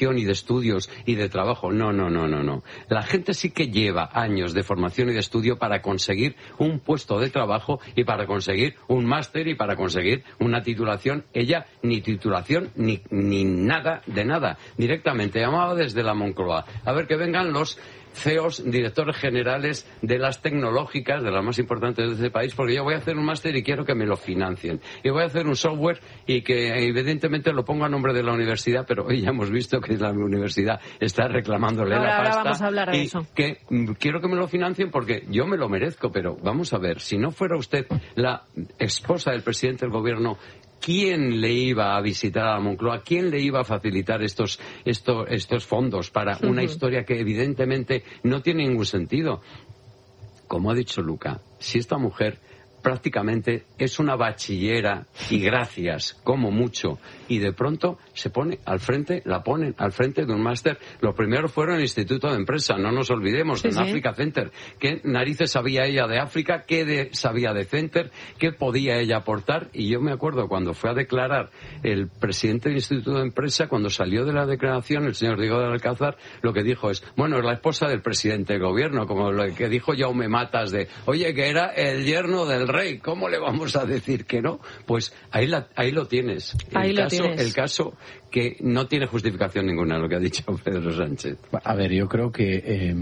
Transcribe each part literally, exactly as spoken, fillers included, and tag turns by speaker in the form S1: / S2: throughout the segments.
S1: y de estudios y de trabajo. No, no, no, no, no. La gente sí que lleva años de formación y de estudio para conseguir un puesto de trabajo y para conseguir un máster y para conseguir una titulación. Ella ni titulación ni, ni nada de nada. Directamente llamaba desde la Moncloa. A ver que vengan los C E Os, directores generales de las tecnológicas, de las más importantes de este país, porque yo voy a hacer un máster y quiero que me lo financien. Y voy a hacer un software y que evidentemente lo pongo a nombre de la universidad, pero hoy ya hemos visto que la universidad está reclamándole
S2: ahora,
S1: la pasta.
S2: Ahora vamos a hablar de
S1: y
S2: eso.
S1: Que mm, quiero que me lo financien porque yo me lo merezco, pero vamos a ver, si no fuera usted la esposa del presidente del gobierno, ¿quién le iba a visitar a la Moncloa? ¿Quién le iba a facilitar estos, estos, estos fondos para una historia que evidentemente no tiene ningún sentido? Como ha dicho Luca, si esta mujer prácticamente es una bachillera y gracias, como mucho, y de pronto se pone al frente, la ponen al frente de un máster. Los primeros fueron el Instituto de Empresa, no nos olvidemos, sí, en sí. Africa Center. ¿Qué narices sabía ella de África? ¿Qué de, sabía de Center? ¿Qué podía ella aportar? Y yo me acuerdo cuando fue a declarar el presidente del Instituto de Empresa, cuando salió de la declaración, el señor Diego de Alcázar, lo que dijo es, bueno, es la esposa del presidente del gobierno, como lo que dijo Jaume Matas de, oye, que era el yerno del rey, ¿cómo le vamos a decir que no? Pues ahí, la, ahí lo tienes.
S2: Ahí
S1: el
S2: lo
S1: caso,
S2: tienes.
S1: El caso que no tiene justificación ninguna lo que ha dicho Pedro Sánchez.
S3: A ver, yo creo que, eh,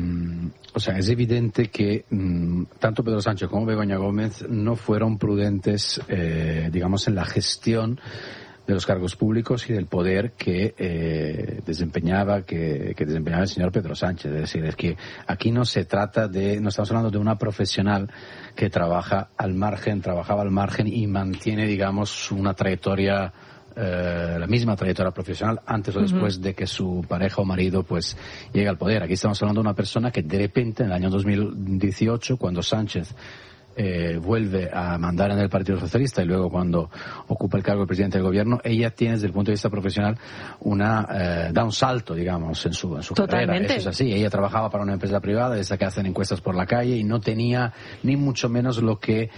S3: o sea, es evidente que mm, tanto Pedro Sánchez como Begoña Gómez no fueron prudentes, eh, digamos, en la gestión de los cargos públicos y del poder que eh, desempeñaba que, que desempeñaba el señor Pedro Sánchez. Es decir, es que aquí no se trata de, no estamos hablando de una profesional que trabaja al margen, trabajaba al margen y mantiene, digamos, una trayectoria, eh, la misma trayectoria profesional antes o después uh-huh. de que su pareja o marido pues llegue al poder. Aquí estamos hablando de una persona que de repente en el año dos mil dieciocho, cuando Sánchez Eh, vuelve a mandar en el Partido Socialista y luego cuando ocupa el cargo de presidente del gobierno, ella tiene desde el punto de vista profesional una eh, da un salto, digamos, en su, en su carrera. Eso es así. Ella trabajaba para una empresa privada, esa que hacen encuestas por la calle, y no tenía ni mucho menos lo que,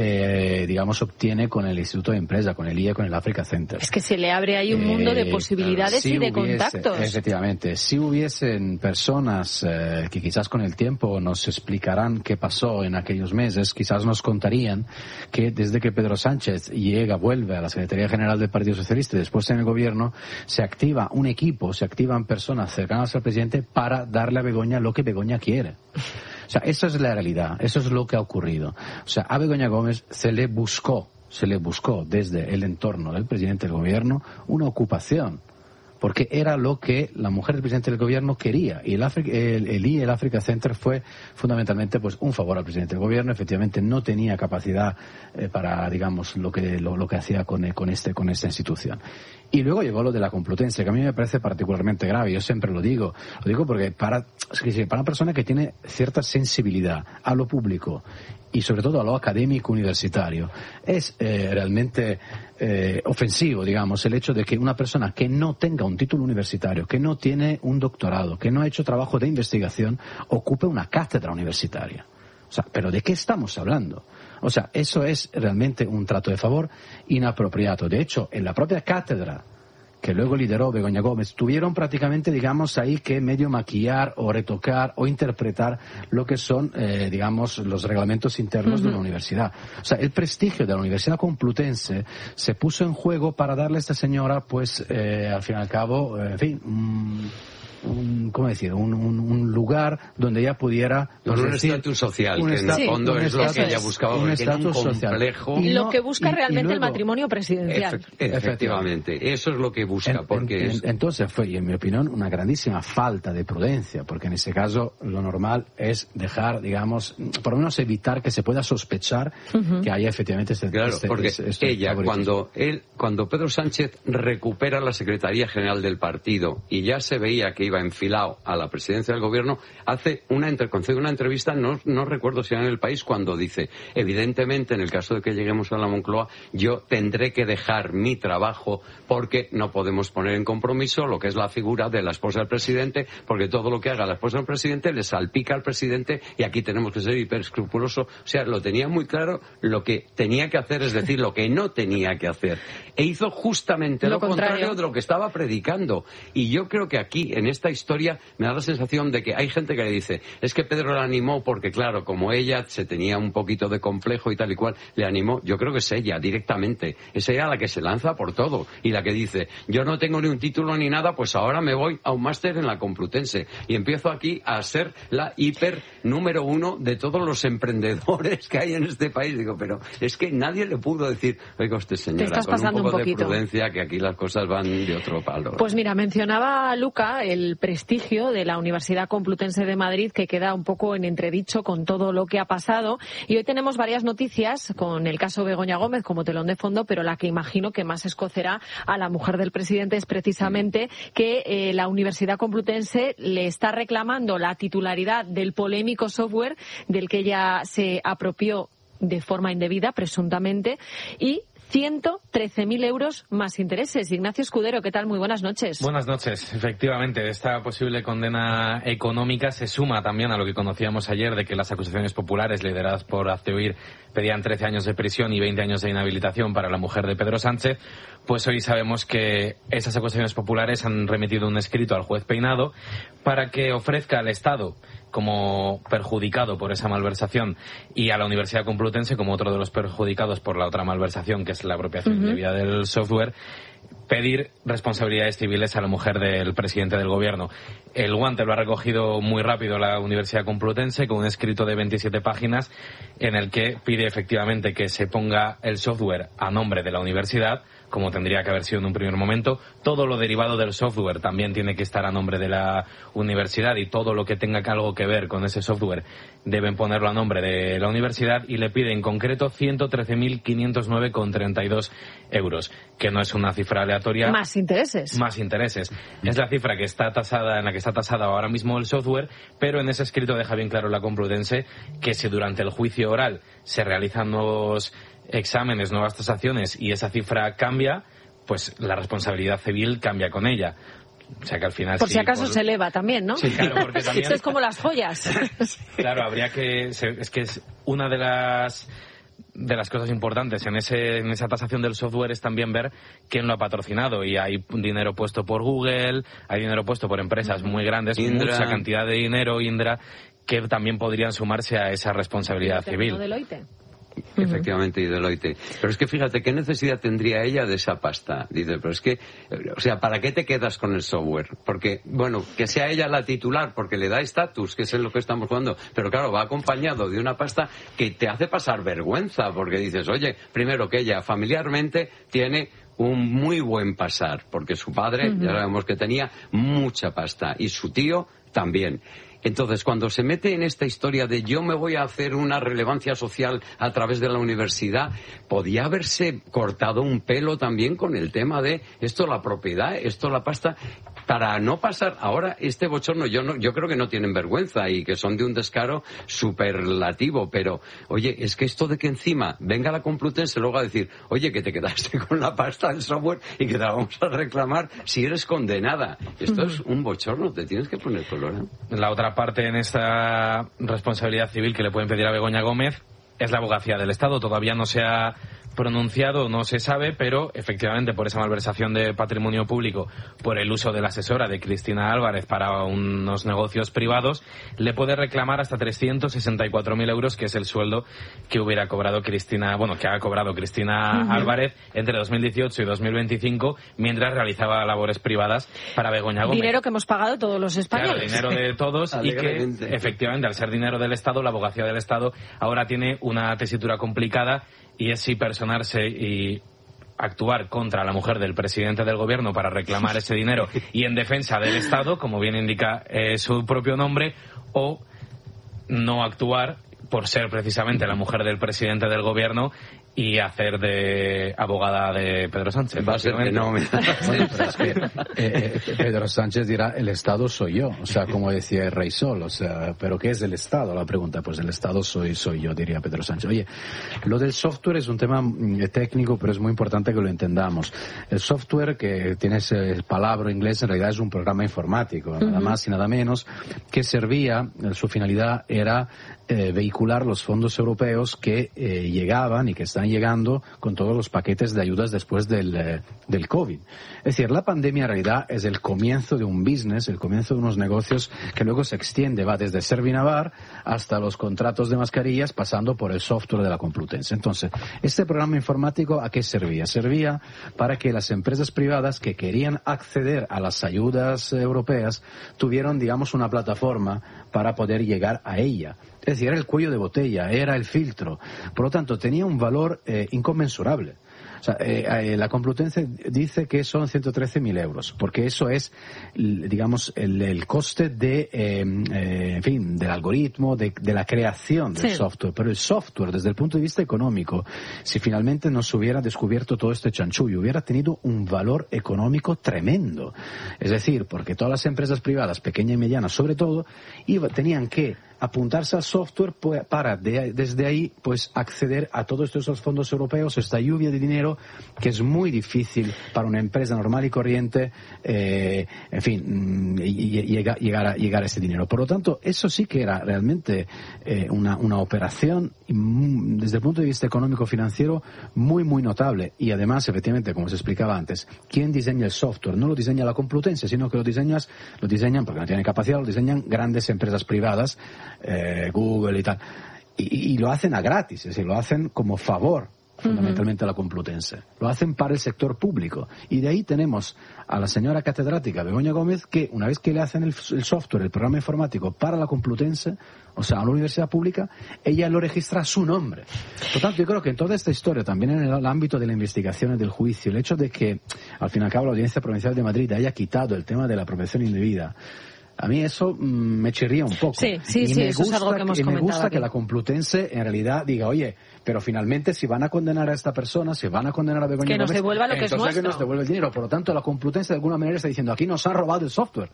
S3: eh, digamos, obtiene con el Instituto de Empresa, con el I E, con el Africa Center.
S2: Es que se le abre ahí un eh, mundo de posibilidades
S3: si
S2: y de
S3: hubiese,
S2: contactos.
S3: Efectivamente. Si hubiesen personas eh, que quizás con el tiempo nos explicarán qué pasó en aquellos meses, quizás nos contarían que desde que Pedro Sánchez llega, vuelve a la Secretaría General del Partido Socialista y después en el gobierno, se activa un equipo, se activan personas cercanas al presidente para darle a Begoña lo que Begoña quiere. O sea, esa es la realidad, eso es lo que ha ocurrido. O sea, a Begoña Gómez se le buscó, se le buscó desde el entorno del presidente del gobierno una ocupación, porque era lo que la mujer del presidente del gobierno quería, y el, Afri- el, el I E, el Africa Center, fue fundamentalmente pues un favor al presidente del gobierno. Efectivamente no tenía capacidad eh, para, digamos, lo que lo, lo que hacía con, eh, con este con esta institución. Y luego llegó lo de la Complutense, que a mí me parece particularmente grave. Yo siempre lo digo, lo digo porque para, para una persona que tiene cierta sensibilidad a lo público y sobre todo a lo académico universitario, es eh, realmente eh, ofensivo, digamos, el hecho de que una persona que no tenga un título universitario, que no tiene un doctorado, que no ha hecho trabajo de investigación, ocupe una cátedra universitaria. O sea, ¿pero de qué estamos hablando? O sea, eso es realmente un trato de favor inapropiado. De hecho, en la propia cátedra que luego lideró Begoña Gómez, tuvieron prácticamente, digamos, ahí que medio maquillar o retocar o interpretar lo que son, eh, digamos, los reglamentos internos uh-huh. de una universidad. O sea, el prestigio de la Universidad Complutense se puso en juego para darle a esta señora, pues, eh, al fin y al cabo, eh, en fin, un, un, ¿cómo decir? Un, un, un lugar donde ella pudiera...
S1: Con un estatus social,
S3: un
S1: que en el
S3: sí,
S1: fondo es lo que ella buscaba,
S3: un
S1: porque tiene un
S3: complejo.
S1: social.
S2: Y lo que busca
S3: y,
S2: realmente
S3: y luego,
S2: el matrimonio presidencial.
S1: Efe- efectivamente, eso es lo que busca,
S3: en,
S1: porque
S3: en,
S1: es...
S3: Entonces fue, en mi opinión, una grandísima falta de prudencia, porque en ese caso lo normal es dejar, digamos, por lo menos evitar que se pueda sospechar uh-huh. que haya efectivamente este...
S1: Claro,
S3: este,
S1: porque
S3: este, este
S1: ella, cuando él, cuando Pedro Sánchez recupera la Secretaría General del partido y ya se veía que iba enfilado llegado a la presidencia del gobierno, hace una entre, concede una entrevista, no, no recuerdo si era en El País, cuando dice, evidentemente, en el caso de que lleguemos a la Moncloa, yo tendré que dejar mi trabajo porque no podemos poner en compromiso lo que es la figura de la esposa del presidente, porque todo lo que haga la esposa del presidente le salpica al presidente y aquí tenemos que ser hiperescrupulosos. O sea, lo tenía muy claro lo que tenía que hacer, es decir, lo que no tenía que hacer. E hizo justamente lo, lo contrario. contrario de lo que estaba predicando. Y yo creo que aquí, en esta historia, me da la sensación de que hay gente que le dice, es que Pedro la animó porque, claro, como ella se tenía un poquito de complejo y tal y cual, le animó. Yo creo que es ella, directamente. Es ella la que se lanza por todo y la que dice, yo no tengo ni un título ni nada, pues ahora me voy a un máster en la Complutense y empiezo aquí a ser la hiper número uno de todos los emprendedores que hay en este país. Digo, pero es que nadie le pudo decir, oiga usted, señora, con un poco un de prudencia, que aquí las cosas van de otro palo.
S2: Pues mira, mencionaba Luca el prestigio de la Universidad Complutense de Madrid, que queda un poco en entredicho con todo lo que ha pasado, y hoy tenemos varias noticias con el caso Begoña Gómez como telón de fondo, pero la que imagino que más escocerá a la mujer del presidente es precisamente que eh, la Universidad Complutense le está reclamando la titularidad del polémico software del que ella se apropió de forma indebida, presuntamente, y ciento trece mil euros más intereses. Ignacio Escudero, ¿qué tal? Muy buenas noches.
S4: Buenas noches. Efectivamente, esta posible condena económica se suma también a lo que conocíamos ayer de que las acusaciones populares lideradas por Hazte Oír pedían trece años de prisión y veinte años de inhabilitación para la mujer de Pedro Sánchez. Pues hoy sabemos que esas acusaciones populares han remitido un escrito al juez Peinado para que ofrezca al Estado como perjudicado por esa malversación y a la Universidad Complutense como otro de los perjudicados por la otra malversación, que es la apropiación indebida uh-huh. del software, pedir responsabilidades civiles a la mujer del presidente del gobierno. El guante lo ha recogido muy rápido la Universidad Complutense con un escrito de veintisiete páginas en el que pide efectivamente que se ponga el software a nombre de la universidad, como tendría que haber sido en un primer momento. Todo lo derivado del software también tiene que estar a nombre de la universidad y todo lo que tenga algo que ver con ese software deben ponerlo a nombre de la universidad, y le pide en concreto ciento trece mil quinientos nueve con treinta y dos euros, que no es una cifra aleatoria.
S2: Más intereses.
S4: Más intereses. Es la cifra que está tasada, en la que está tasada ahora mismo el software, pero en ese escrito deja bien claro la Complutense que si durante el juicio oral se realizan nuevos exámenes, nuevas tasaciones y esa cifra cambia, pues la responsabilidad civil cambia con ella. O sea que al final
S2: por
S4: sí,
S2: si acaso
S4: por...
S2: se eleva también, ¿no?
S4: Sí, claro, porque también...
S2: Esto es como las joyas.
S4: Claro, habría que... Es que es una de las... de las cosas importantes en ese en esa tasación del software es también ver quién lo ha patrocinado, y hay dinero puesto por Google, hay dinero puesto por empresas muy grandes, Indra. Mucha cantidad de dinero, Indra, que también podrían sumarse a esa responsabilidad civil.
S2: Deloitte.
S1: Efectivamente, y Deloitte. Pero es que fíjate, ¿qué necesidad tendría ella de esa pasta? Dice, pero es que, o sea, ¿para qué te quedas con el software? Porque, bueno, que sea ella la titular, porque le da estatus, que es en lo que estamos jugando, pero claro, va acompañado de una pasta que te hace pasar vergüenza, porque dices, oye, primero que ella familiarmente tiene un muy buen pasar, porque su padre, uh-huh. ya sabemos que tenía mucha pasta, y su tío también. Entonces, cuando se mete en esta historia de yo me voy a hacer una relevancia social a través de la universidad, podía haberse cortado un pelo también con el tema de esto la propiedad, esto la pasta, para no pasar ahora este bochorno. Yo no, yo creo que no tienen vergüenza y que son de un descaro superlativo, pero oye, es que esto de que encima venga la Complutense luego a decir, oye, que te quedaste con la pasta del software y que te la vamos a reclamar si eres condenada. Esto uh-huh. es un bochorno, te tienes que poner color, ¿eh?
S4: La otra parte en esta responsabilidad civil que le pueden pedir a Begoña Gómez es la abogacía del Estado. Todavía no se ha pronunciado, no se sabe, pero efectivamente por esa malversación de patrimonio público, por el uso de la asesora de Cristina Álvarez para unos negocios privados, le puede reclamar hasta trescientos sesenta y cuatro mil euros, que es el sueldo que hubiera cobrado Cristina, bueno, que ha cobrado Cristina uh-huh. Álvarez entre dos mil dieciocho y dos mil veinticinco, mientras realizaba labores privadas para Begoña Gómez.
S2: Dinero que hemos pagado todos los españoles.
S4: Claro, dinero de todos y que, efectivamente, al ser dinero del Estado, la abogacía del Estado ahora tiene una tesitura complicada, y es si personarse y actuar contra la mujer del presidente del gobierno para reclamar ese dinero y en defensa del Estado, como bien indica eh, su propio nombre, o no actuar por ser precisamente la mujer del presidente del gobierno y hacer de abogada de Pedro Sánchez.
S1: Va a ser que no.
S3: Bueno, pero es que eh, eh, Pedro Sánchez dirá, el Estado soy yo, o sea, como decía el Rey Sol, o sea, ¿pero qué es el Estado? La pregunta, pues el Estado soy soy yo, diría Pedro Sánchez. Oye, lo del software es un tema mm, técnico, pero es muy importante que lo entendamos. El software, que tiene ese palabra inglés, en realidad es un programa informático, uh-huh. nada más y nada menos, que servía, su finalidad era eh, vehicular los fondos europeos que eh, llegaban y que están llegando con todos los paquetes de ayudas después del, eh, del COVID. Es decir, la pandemia en realidad es el comienzo de un business, el comienzo de unos negocios que luego se extiende, va desde Servinavar hasta los contratos de mascarillas, pasando por el software de la Complutense. Entonces, este programa informático, ¿a qué servía? Servía para que las empresas privadas que querían acceder a las ayudas europeas tuvieran, digamos, una plataforma para poder llegar a ella. Es decir, era el cuello de botella, era el filtro. Por lo tanto, tenía un valor eh, inconmensurable. O sea, eh, eh, la Complutense dice que son ciento trece mil euros, porque eso es, digamos, el, el coste de, eh, eh, en fin, del algoritmo, de, de la creación del sí. software. Pero el software, desde el punto de vista económico, si finalmente no se hubiera descubierto todo este chanchullo, hubiera tenido un valor económico tremendo. Es decir, porque todas las empresas privadas, pequeñas y medianas sobre todo, iba, tenían que apuntarse al software para de, desde ahí pues acceder a todos estos fondos europeos, esta lluvia de dinero que es muy difícil para una empresa normal y corriente, eh, en fin, llegar, llegar, a, llegar a ese dinero. Por lo tanto, eso sí que era realmente eh, una, una operación desde el punto de vista económico-financiero muy, muy notable. Y además, efectivamente, como se explicaba antes, ¿quién diseña el software? No lo diseña la Complutense, sino que lo diseñas, lo diseñan, porque no tienen capacidad, lo diseñan grandes empresas privadas, Eh, Google y tal, y, y lo hacen a gratis, es decir, lo hacen como favor fundamentalmente uh-huh. a la Complutense, lo hacen para el sector público, y de ahí tenemos a la señora catedrática Begoña Gómez, que una vez que le hacen el, el software, el programa informático para la Complutense, o sea, a la universidad pública, ella lo registra a su nombre. Por tanto, yo creo que en toda esta historia, también en el, el ámbito de la investigación y del juicio, el hecho de que al fin y al cabo la Audiencia Provincial de Madrid haya quitado el tema de la apropiación indebida, a mí eso mmm, me chirría un poco.
S2: Sí, sí,
S3: y
S2: sí,
S3: me
S2: eso
S3: gusta,
S2: es algo que hemos
S3: y me
S2: comentado
S3: gusta
S2: aquí.
S3: Que la Complutense en realidad diga, oye, pero finalmente si van a condenar a esta persona, si van a condenar a Begoña
S2: que nos
S3: Gómez,
S2: devuelva lo que es
S3: entonces
S2: nuestro.
S3: que nos devuelva el dinero. Por lo tanto, la Complutense de alguna manera está diciendo, aquí nos han robado el software.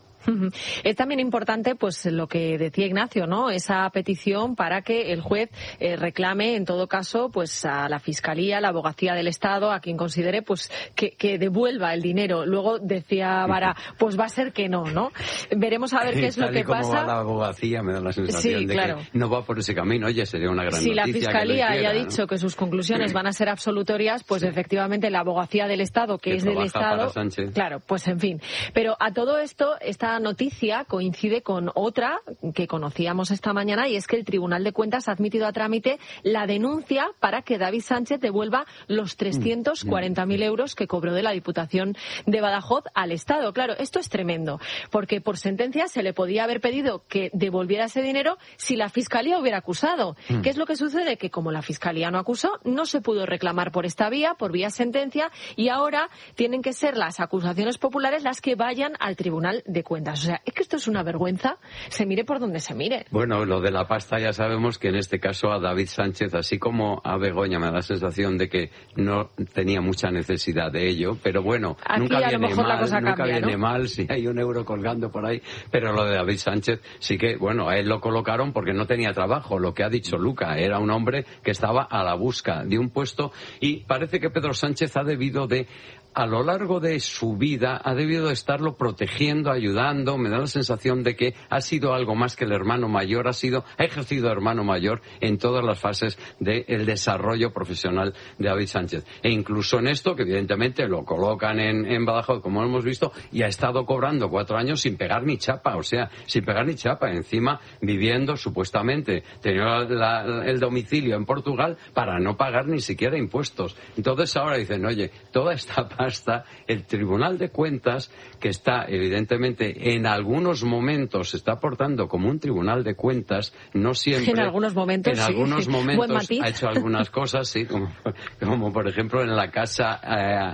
S2: Es también importante, pues, lo que decía Ignacio, ¿no? Esa petición para que el juez eh, reclame, en todo caso, pues, a la Fiscalía, a la Abogacía del Estado, a quien considere, pues, que, que devuelva el dinero. Luego decía Vara, pues va a ser que no, ¿no? Veremos a ver qué es lo que
S1: como
S2: pasa.
S1: Va la Abogacía, me da la sensación
S2: sí,
S1: de
S2: claro.
S1: que no va por ese camino. Oye, sería una gran
S2: si
S1: noticia.
S2: Si la Fiscalía
S1: hiciera,
S2: ya ha
S1: ¿no?
S2: dicho que sus conclusiones van a ser absolutorias, pues
S1: sí.
S2: efectivamente la Abogacía del Estado, que, que es del Estado, claro, pues en fin. Pero a todo esto, esta noticia coincide con otra que conocíamos esta mañana, y es que el Tribunal de Cuentas ha admitido a trámite la denuncia para que David Sánchez devuelva los trescientos cuarenta mil euros que cobró de la Diputación de Badajoz al Estado. Claro, esto es tremendo, porque por sentencia se le podía haber pedido que devolviera ese dinero si la Fiscalía hubiera acusado. Mm. ¿Qué es lo que sucede? Que como la Fiscalía no acusó, no se pudo reclamar por esta vía, por vía sentencia, y ahora tienen que ser las acusaciones populares las que vayan al Tribunal de Cuentas. O sea, es que esto es una vergüenza, se mire por donde se mire.
S1: Bueno, lo de la pasta ya sabemos que en este caso a David Sánchez, así como a Begoña, me da la sensación de que no tenía mucha necesidad de ello, pero bueno,
S2: aquí
S1: nunca
S2: a
S1: viene
S2: lo mejor
S1: mal,
S2: la cosa
S1: nunca
S2: cambia,
S1: viene
S2: ¿no?
S1: mal si hay un euro colgando por ahí, pero lo de David Sánchez sí que, bueno, a él lo colocaron porque no tenía trabajo, lo que ha dicho Luca, era un hombre que estaba a la busca de un puesto, y parece que Pedro Sánchez ha debido de, a lo largo de su vida, ha debido de estarlo protegiendo, ayudando. Me da la sensación de que ha sido algo más que el hermano mayor, ha sido, ha ejercido de hermano mayor en todas las fases del desarrollo profesional de David Sánchez. E incluso en esto, que evidentemente lo colocan en, en Badajoz, como hemos visto, y ha estado cobrando cuatro años sin pegar ni chapa, o sea, sin pegar ni chapa, encima viviendo supuestamente, tenía la, la, el domicilio en Portugal para no pagar ni siquiera impuestos. Entonces ahora dicen, oye, toda esta hasta el Tribunal de Cuentas, que está evidentemente en algunos momentos se está portando como un Tribunal de Cuentas, no siempre.
S2: En algunos momentos,
S1: en
S2: sí.
S1: algunos momentos
S2: Buen matiz.
S1: Ha hecho algunas cosas, sí, como, como por ejemplo en la casa eh,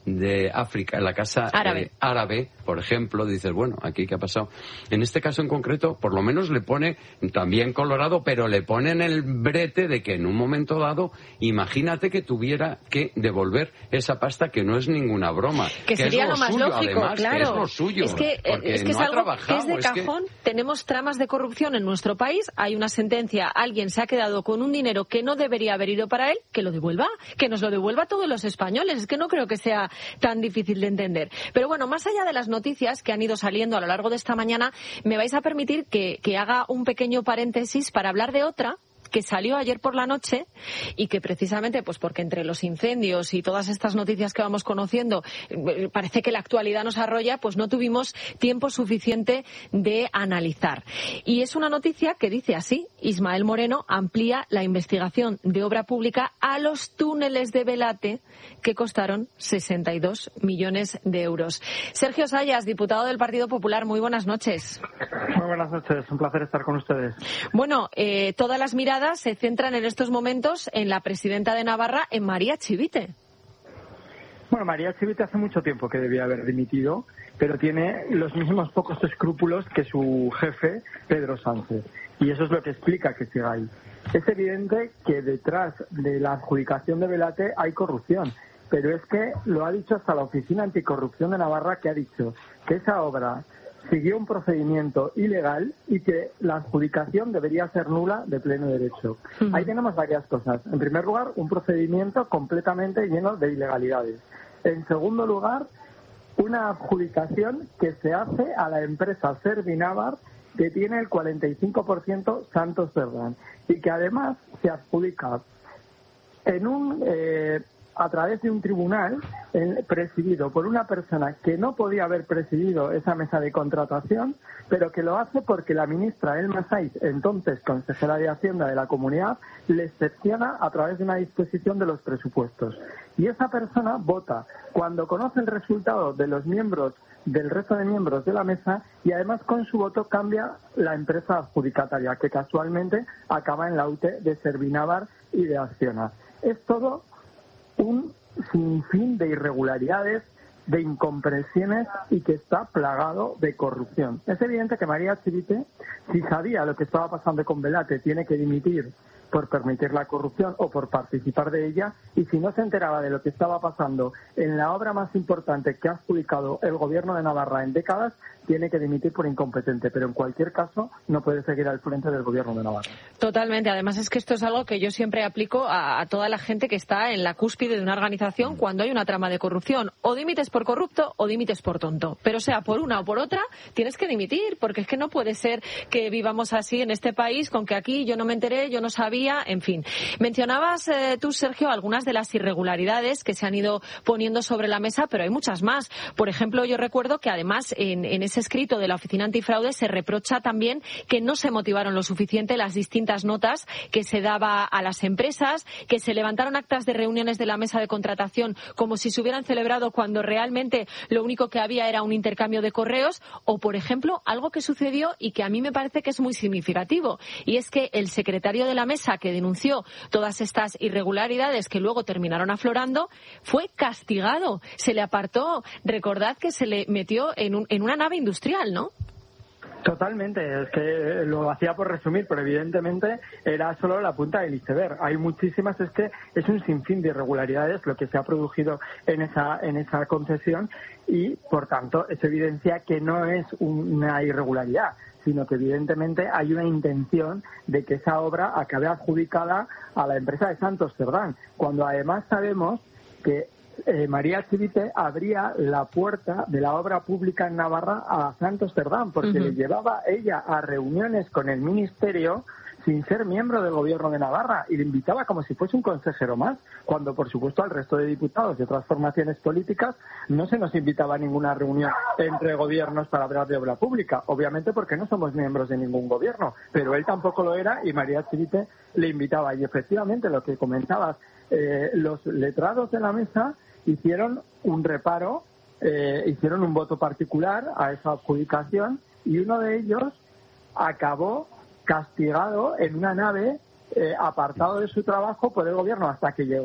S1: de África, en la casa
S2: árabe.
S1: Eh, árabe, por ejemplo, dices, bueno, aquí qué ha pasado. En este caso en concreto, por lo menos le pone, también Colorado, pero le pone en el brete de que en un momento dado, imagínate que tuviera que devolver esa pasta, que no es ninguna broma.
S2: Que, que
S1: sería
S2: es lo,
S1: lo
S2: más
S1: suyo,
S2: lógico,
S1: además,
S2: claro.
S1: Que es lo suyo.
S2: Es que, es, que
S1: no
S2: es algo que es de
S1: es
S2: cajón.
S1: Que...
S2: Tenemos tramas de corrupción en nuestro país, hay una sentencia, alguien se ha quedado con un dinero que no debería haber ido para él, que lo devuelva, que nos lo devuelva a todos los españoles. Es que no creo que sea tan difícil de entender. Pero bueno, más allá de las noticias que han ido saliendo a lo largo de esta mañana, me vais a permitir que, que haga un pequeño paréntesis para hablar de otra que salió ayer por la noche y que precisamente, pues porque entre los incendios y todas estas noticias que vamos conociendo, parece que la actualidad nos arrolla, pues no tuvimos tiempo suficiente de analizar. Y es una noticia que dice así: Ismael Moreno amplía la investigación de obra pública a los túneles de Velate que costaron sesenta y dos millones de euros. Sergio Sayas, diputado del Partido Popular, muy buenas noches.
S5: Muy buenas noches, un placer estar con ustedes.
S2: Bueno, eh, todas las miradas se centran en estos momentos en la presidenta de Navarra, en María Chivite.
S5: Bueno, María Chivite hace mucho tiempo que debía haber dimitido, pero tiene los mismos pocos escrúpulos que su jefe, Pedro Sánchez. Y eso es lo que explica que siga ahí. Es evidente que detrás de la adjudicación de Velate hay corrupción, pero es que lo ha dicho hasta la Oficina Anticorrupción de Navarra, que ha dicho que esa obra siguió un procedimiento ilegal y que la adjudicación debería ser nula de pleno derecho. Uh-huh. Ahí tenemos varias cosas. En primer lugar, un procedimiento completamente lleno de ilegalidades. En segundo lugar, una adjudicación que se hace a la empresa Servinavar, que tiene el cuarenta y cinco por ciento Santos Cerdán, y que además se adjudica en un... Eh, a través de un tribunal eh, presidido por una persona que no podía haber presidido esa mesa de contratación, pero que lo hace porque la ministra Elma Saiz, entonces consejera de Hacienda de la Comunidad, le excepciona a través de una disposición de los presupuestos. Y esa persona vota cuando conoce el resultado de los miembros, del resto de miembros de la mesa, y además con su voto cambia la empresa adjudicataria, que casualmente acaba en la U T E de Servinavar y de Acciona. Es todo un sinfín de irregularidades, de incomprensiones y que está plagado de corrupción. Es evidente que María Chivite, si sabía lo que estaba pasando con Velate, tiene que dimitir por permitir la corrupción o por participar de ella, y si no se enteraba de lo que estaba pasando en la obra más importante que ha adjudicado el gobierno de Navarra en décadas, tiene que dimitir por incompetente, pero en cualquier caso no puede seguir al frente del gobierno de Navarra.
S2: Totalmente. Además es que esto es algo que yo siempre aplico a, a toda la gente que está en la cúspide de una organización cuando hay una trama de corrupción. O dimites por corrupto o dimites por tonto. Pero sea por una o por otra, tienes que dimitir, porque es que no puede ser que vivamos así en este país, con que aquí yo no me enteré, yo no sabía, en fin. Mencionabas eh, tú, Sergio, algunas de las irregularidades que se han ido poniendo sobre la mesa, pero hay muchas más. Por ejemplo, yo recuerdo que además en, en ese escrito de la Oficina Antifraude se reprocha también que no se motivaron lo suficiente las distintas notas que se daba a las empresas, que se levantaron actas de reuniones de la mesa de contratación como si se hubieran celebrado cuando realmente lo único que había era un intercambio de correos, o, por ejemplo, algo que sucedió y que a mí me parece que es muy significativo, y es que el secretario de la mesa que denunció todas estas irregularidades que luego terminaron aflorando fue castigado, se le apartó. Recordad que se le metió en, un, en una nave industrial, ¿no?
S5: Totalmente, es que lo hacía por resumir, pero evidentemente era solo la punta del iceberg. Hay muchísimas, es que es un sinfín de irregularidades lo que se ha producido en esa en esa concesión, y por tanto es evidencia que no es una irregularidad, sino que evidentemente hay una intención de que esa obra acabe adjudicada a la empresa de Santos Cerdán, cuando además sabemos que Eh, María Chivite abría la puerta de la obra pública en Navarra a Santos Cerdán, porque uh-huh. le llevaba ella a reuniones con el ministerio sin ser miembro del gobierno de Navarra, y le invitaba como si fuese un consejero más, cuando por supuesto al resto de diputados de otras formaciones políticas no se nos invitaba a ninguna reunión entre gobiernos para hablar de obra pública, obviamente porque no somos miembros de ningún gobierno, pero él tampoco lo era y María Chivite le invitaba. Y efectivamente, lo que comentabas, eh, los letrados de la mesa hicieron un reparo, eh, hicieron un voto particular a esa adjudicación, y uno de ellos acabó castigado en una nave, eh, apartado de su trabajo por el gobierno, hasta que llegó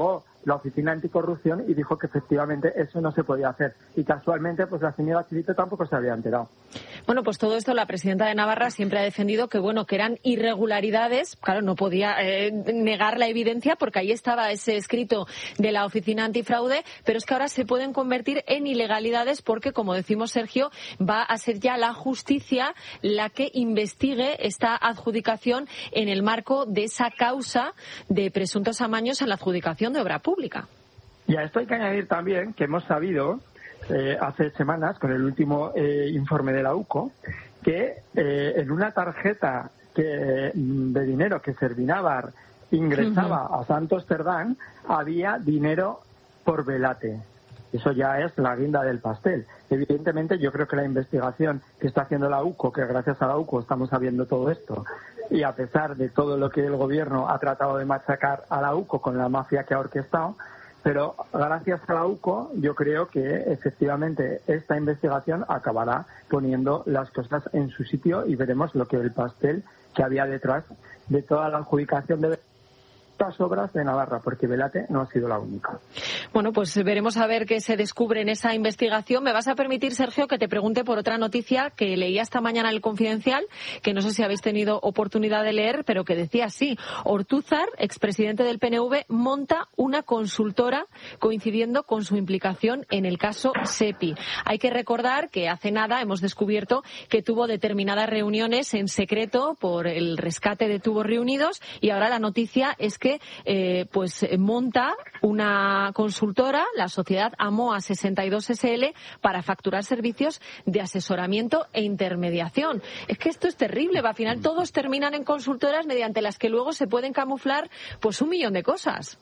S5: la Oficina Anticorrupción y dijo que efectivamente eso no se podía hacer. Y casualmente, pues la señora Chivite tampoco se había enterado.
S2: Bueno, pues todo esto la presidenta de Navarra siempre ha defendido que, bueno, que eran irregularidades. Claro, no podía eh, negar la evidencia porque ahí estaba ese escrito de la Oficina Antifraude, pero es que ahora se pueden convertir en ilegalidades porque, como decimos Sergio, va a ser ya la justicia la que investigue esta adjudicación en el marco de esa causa de presuntos amaños en la adjudicación de obra pública.
S5: Y a esto hay que añadir también que hemos sabido eh, hace semanas, con el último eh, informe de la U C O, que eh, en una tarjeta que, de dinero que Servinávar ingresaba uh-huh. a Santos Cerdán había dinero por Velate. Eso ya es la guinda del pastel. Evidentemente, yo creo que la investigación que está haciendo la U C O, que gracias a la U C O estamos sabiendo todo esto, y a pesar de todo lo que el gobierno ha tratado de machacar a la U C O con la mafia que ha orquestado, pero gracias a la U C O yo creo que efectivamente esta investigación acabará poniendo las cosas en su sitio y veremos lo que el pastel que había detrás de toda la adjudicación de estas obras de Navarra, porque Velate no ha sido la única.
S2: Bueno, pues veremos a ver qué se descubre en esa investigación. Me vas a permitir, Sergio, que te pregunte por otra noticia que leía esta mañana en El Confidencial, que no sé si habéis tenido oportunidad de leer, pero que decía así: Ortúzar, expresidente del P N V, monta una consultora coincidiendo con su implicación en el caso SEPI. Hay que recordar que hace nada hemos descubierto que tuvo determinadas reuniones en secreto por el rescate de tubos reunidos y ahora la noticia es que eh, pues monta una consultora, la sociedad AMOA sesenta y dos S L, para facturar servicios de asesoramiento e intermediación. Es que esto es terrible, al final todos terminan en consultoras mediante las que luego se pueden camuflar pues un millón de cosas.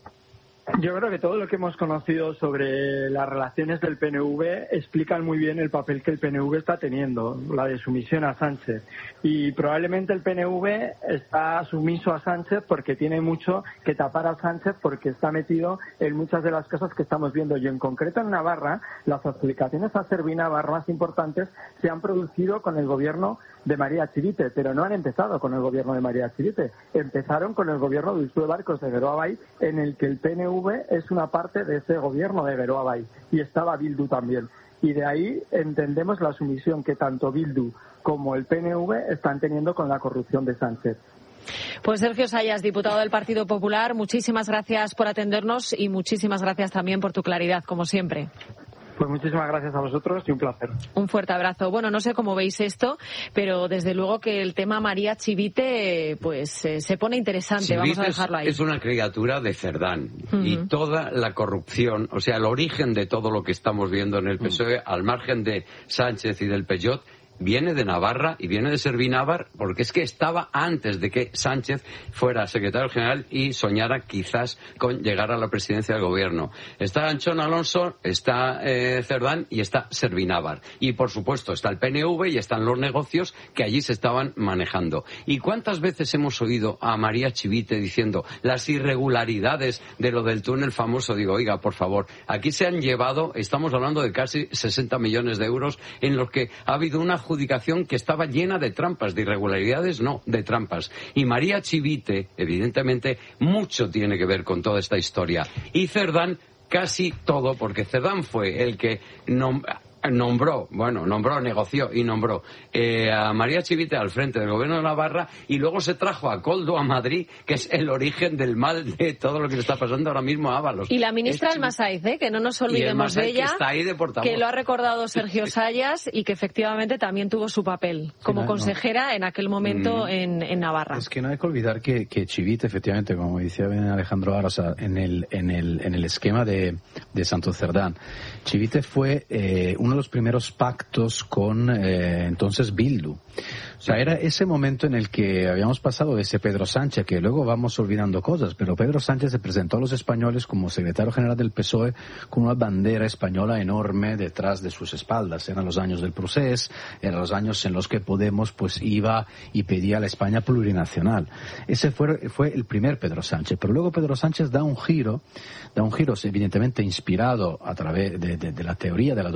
S5: Yo creo que todo lo que hemos conocido sobre las relaciones del P N V explican muy bien el papel que el P N V está teniendo, la de sumisión a Sánchez. Y probablemente el P N V está sumiso a Sánchez porque tiene mucho que tapar a Sánchez, porque está metido en muchas de las cosas que estamos viendo. Y en concreto en Navarra, las adjudicaciones a Servinávar más importantes se han producido con el gobierno de María Chivite, pero no han empezado con el gobierno de María Chivite. Empezaron con el gobierno de Uxue Barcos de Geroa Bai, en el que el P N V es una parte de ese gobierno de Geroa Bai, y estaba Bildu también. Y de ahí entendemos la sumisión que tanto Bildu como el P N V están teniendo con la corrupción de Sánchez.
S2: Pues Sergio Sayas, diputado del Partido Popular, muchísimas gracias por atendernos y muchísimas gracias también por tu claridad, como siempre.
S5: Pues muchísimas gracias a vosotros y un placer.
S2: Un fuerte abrazo. Bueno, no sé cómo veis esto, pero desde luego que el tema María Chivite pues eh, se pone interesante.
S1: Chivite
S2: Vamos a dejarlo ahí.
S1: Es una criatura de Cerdán uh-huh. y toda la corrupción, o sea, el origen de todo lo que estamos viendo en el P S O E, uh-huh. al margen de Sánchez y del Peyot, viene de Navarra y viene de Servinávar, porque es que estaba antes de que Sánchez fuera secretario general y soñara quizás con llegar a la presidencia del gobierno. Está Anchón Alonso, está eh, Cerdán y está Servinávar. Y por supuesto está el P N V y están los negocios que allí se estaban manejando. ¿Y cuántas veces hemos oído a María Chivite diciendo las irregularidades de lo del túnel famoso? Digo, oiga, por favor, aquí se han llevado, estamos hablando de casi sesenta millones de euros en los que ha habido una adjudicación que estaba llena de trampas, de irregularidades, no, de trampas. Y María Chivite, evidentemente, mucho tiene que ver con toda esta historia. Y Cerdán, casi todo, porque Cerdán fue el que nom- nombró, bueno, nombró, negoció y nombró eh, a María Chivite al frente del gobierno de Navarra, y luego se trajo a Koldo a Madrid, que es el origen del mal de todo lo que le está pasando ahora mismo a Ábalos.
S2: Y la ministra es Almasaiz, ¿eh? Que no nos olvidemos de ella,
S1: que, está ahí de portavoz,
S2: que lo ha recordado Sergio Sayas y que efectivamente también tuvo su papel como sí, no, consejera no. en aquel momento mm. en, en Navarra.
S3: Es que no hay que olvidar que, que Chivite, efectivamente, como decía bien Alejandro Ara, o sea, en el, en el, en el esquema de, de Santos Cerdán, Chivite fue eh, uno de los primeros pactos con eh, entonces Bildu. O sea, era ese momento en el que habíamos pasado de ese Pedro Sánchez, que luego vamos olvidando cosas, pero Pedro Sánchez se presentó a los españoles como secretario general del P S O E con una bandera española enorme detrás de sus espaldas. Eran los años del Procés, eran los años en los que Podemos pues iba y pedía a la España plurinacional. Ese fue, fue el primer Pedro Sánchez, pero luego Pedro Sánchez da un giro, da un giro evidentemente inspirado a través de, de, de la teoría, de la doctrina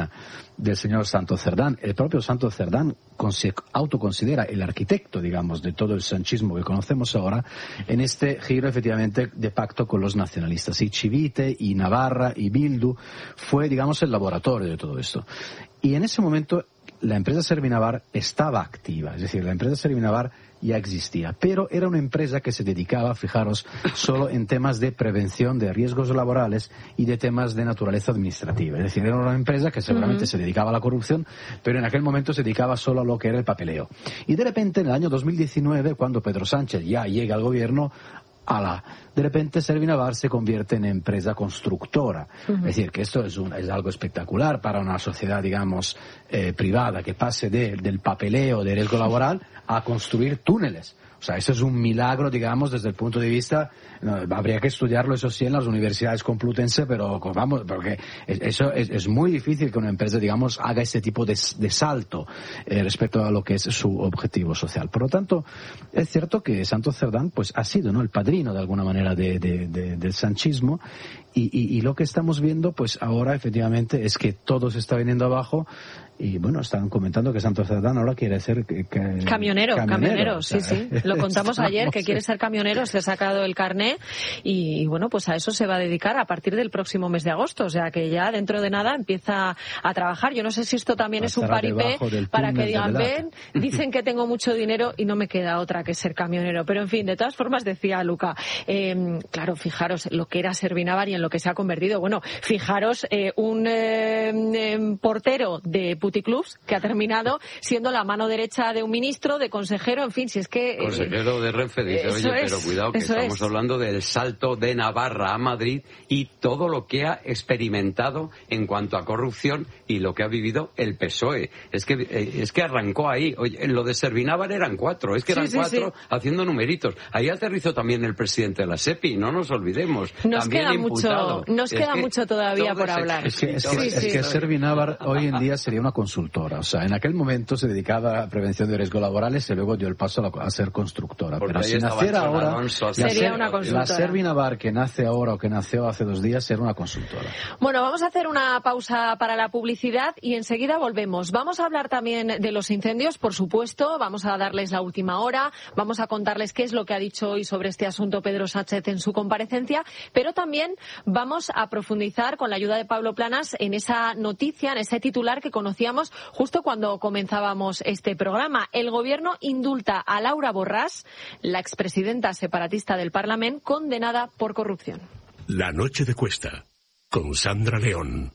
S3: oficina del señor Santos Cerdán. El propio Santos Cerdán se autoconsidera el arquitecto, digamos, de todo el sanchismo que conocemos ahora, en este giro efectivamente de pacto con los nacionalistas. Y Chivite, y Navarra, y Bildu fue, digamos, el laboratorio de todo esto. Y en ese momento la empresa Servinavar estaba activa, es decir, la empresa Servinavar ya existía, pero era una empresa que se dedicaba, fijaros, solo en temas de prevención de riesgos laborales y de temas de naturaleza administrativa. Es decir, era una empresa que seguramente uh-huh. se dedicaba a la corrupción, pero en aquel momento se dedicaba solo a lo que era el papeleo. Y de repente, en el año dos mil diecinueve, cuando Pedro Sánchez ya llega al gobierno, ala, de repente Servinavar se convierte en empresa constructora. Uh-huh. Es decir, que esto es, un, es algo espectacular para una sociedad, digamos, eh, privada, que pase de, del papeleo de riesgo laboral a construir túneles. O sea, eso es un milagro, digamos, desde el punto de vista, no, habría que estudiarlo, eso sí, en las universidades complutense, pero vamos, porque eso es, es muy difícil que una empresa, digamos, haga ese tipo de, de salto eh, respecto a lo que es su objetivo social. Por lo tanto, es cierto que Santos Cerdán, pues, ha sido, ¿no?, el padrino, de alguna manera, de, de, de, del sanchismo, y, y, y lo que estamos viendo, pues, ahora, efectivamente, es que todo se está viniendo abajo. Y bueno, están comentando que Santos Cerdán ahora quiere ser que, que,
S2: camionero, camionero, camionero, sí, sí. Lo contamos ayer, que quiere ser camionero, se ha sacado el carné y, y bueno, pues a eso se va a dedicar a partir del próximo mes de agosto. O sea que ya dentro de nada empieza a trabajar. Yo no sé si esto también es un paripé para que digan, ven, dicen que tengo mucho dinero y no me queda otra que ser camionero. Pero en fin, de todas formas, decía Luca, eh, claro, fijaros lo que era Servinavar y en lo que se ha convertido. Bueno, fijaros, eh, un eh, eh, portero de puticlubs que ha terminado siendo la mano derecha de un ministro, de consejero, en fin, si es que...
S1: Consejero de Renfe dice, oye, es, pero cuidado que estamos es. hablando del salto de Navarra a Madrid y todo lo que ha experimentado en cuanto a corrupción y lo que ha vivido el P S O E. Es que es que arrancó ahí. Oye, lo de Servinavar eran cuatro, es que eran sí, sí, cuatro sí. haciendo numeritos. Ahí aterrizó también el presidente de la SEPI, no nos olvidemos.
S2: Nos
S1: también
S2: queda
S1: imputado.
S2: mucho, nos
S1: es
S2: queda mucho todavía por hablar.
S3: Es que, es que, sí, es que sí. Servinavar hoy en día sería una consultora. O sea, en aquel momento se dedicaba a prevención de riesgos laborales y luego dio el paso a, la, a ser constructora. Porque Pero si naciera ahora,
S2: Alonso, sería una consultora.
S3: La Servinavar que nace ahora o que nació hace dos días será una consultora.
S2: Bueno, vamos a hacer una pausa para la publicidad y enseguida volvemos. Vamos a hablar también de los incendios, por supuesto. Vamos a darles la última hora. Vamos a contarles qué es lo que ha dicho hoy sobre este asunto Pedro Sánchez en su comparecencia. Pero también vamos a profundizar con la ayuda de Pablo Planas en esa noticia, en ese titular que conocíamos justo cuando comenzábamos este programa. El gobierno indulta a Laura Borràs, la expresidenta separatista del Parlamento, condenada por corrupción.
S6: La noche de Cuesta, con Sandra León.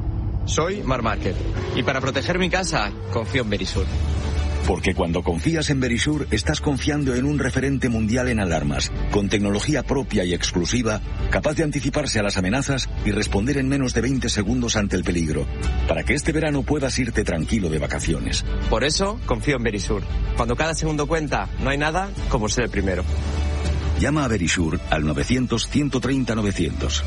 S7: Soy Marc Márquez y para proteger mi casa confío en Verisur.
S8: Porque cuando confías en Verisur, estás confiando en un referente mundial en alarmas, con tecnología propia y exclusiva, capaz de anticiparse a las amenazas y responder en menos de veinte segundos ante el peligro, para que este verano puedas irte tranquilo de vacaciones.
S7: Por eso, confío en Verisur. Cuando cada segundo cuenta, no hay nada como ser el primero.
S8: Llama a Verisur al novecientos, ciento treinta, novecientos.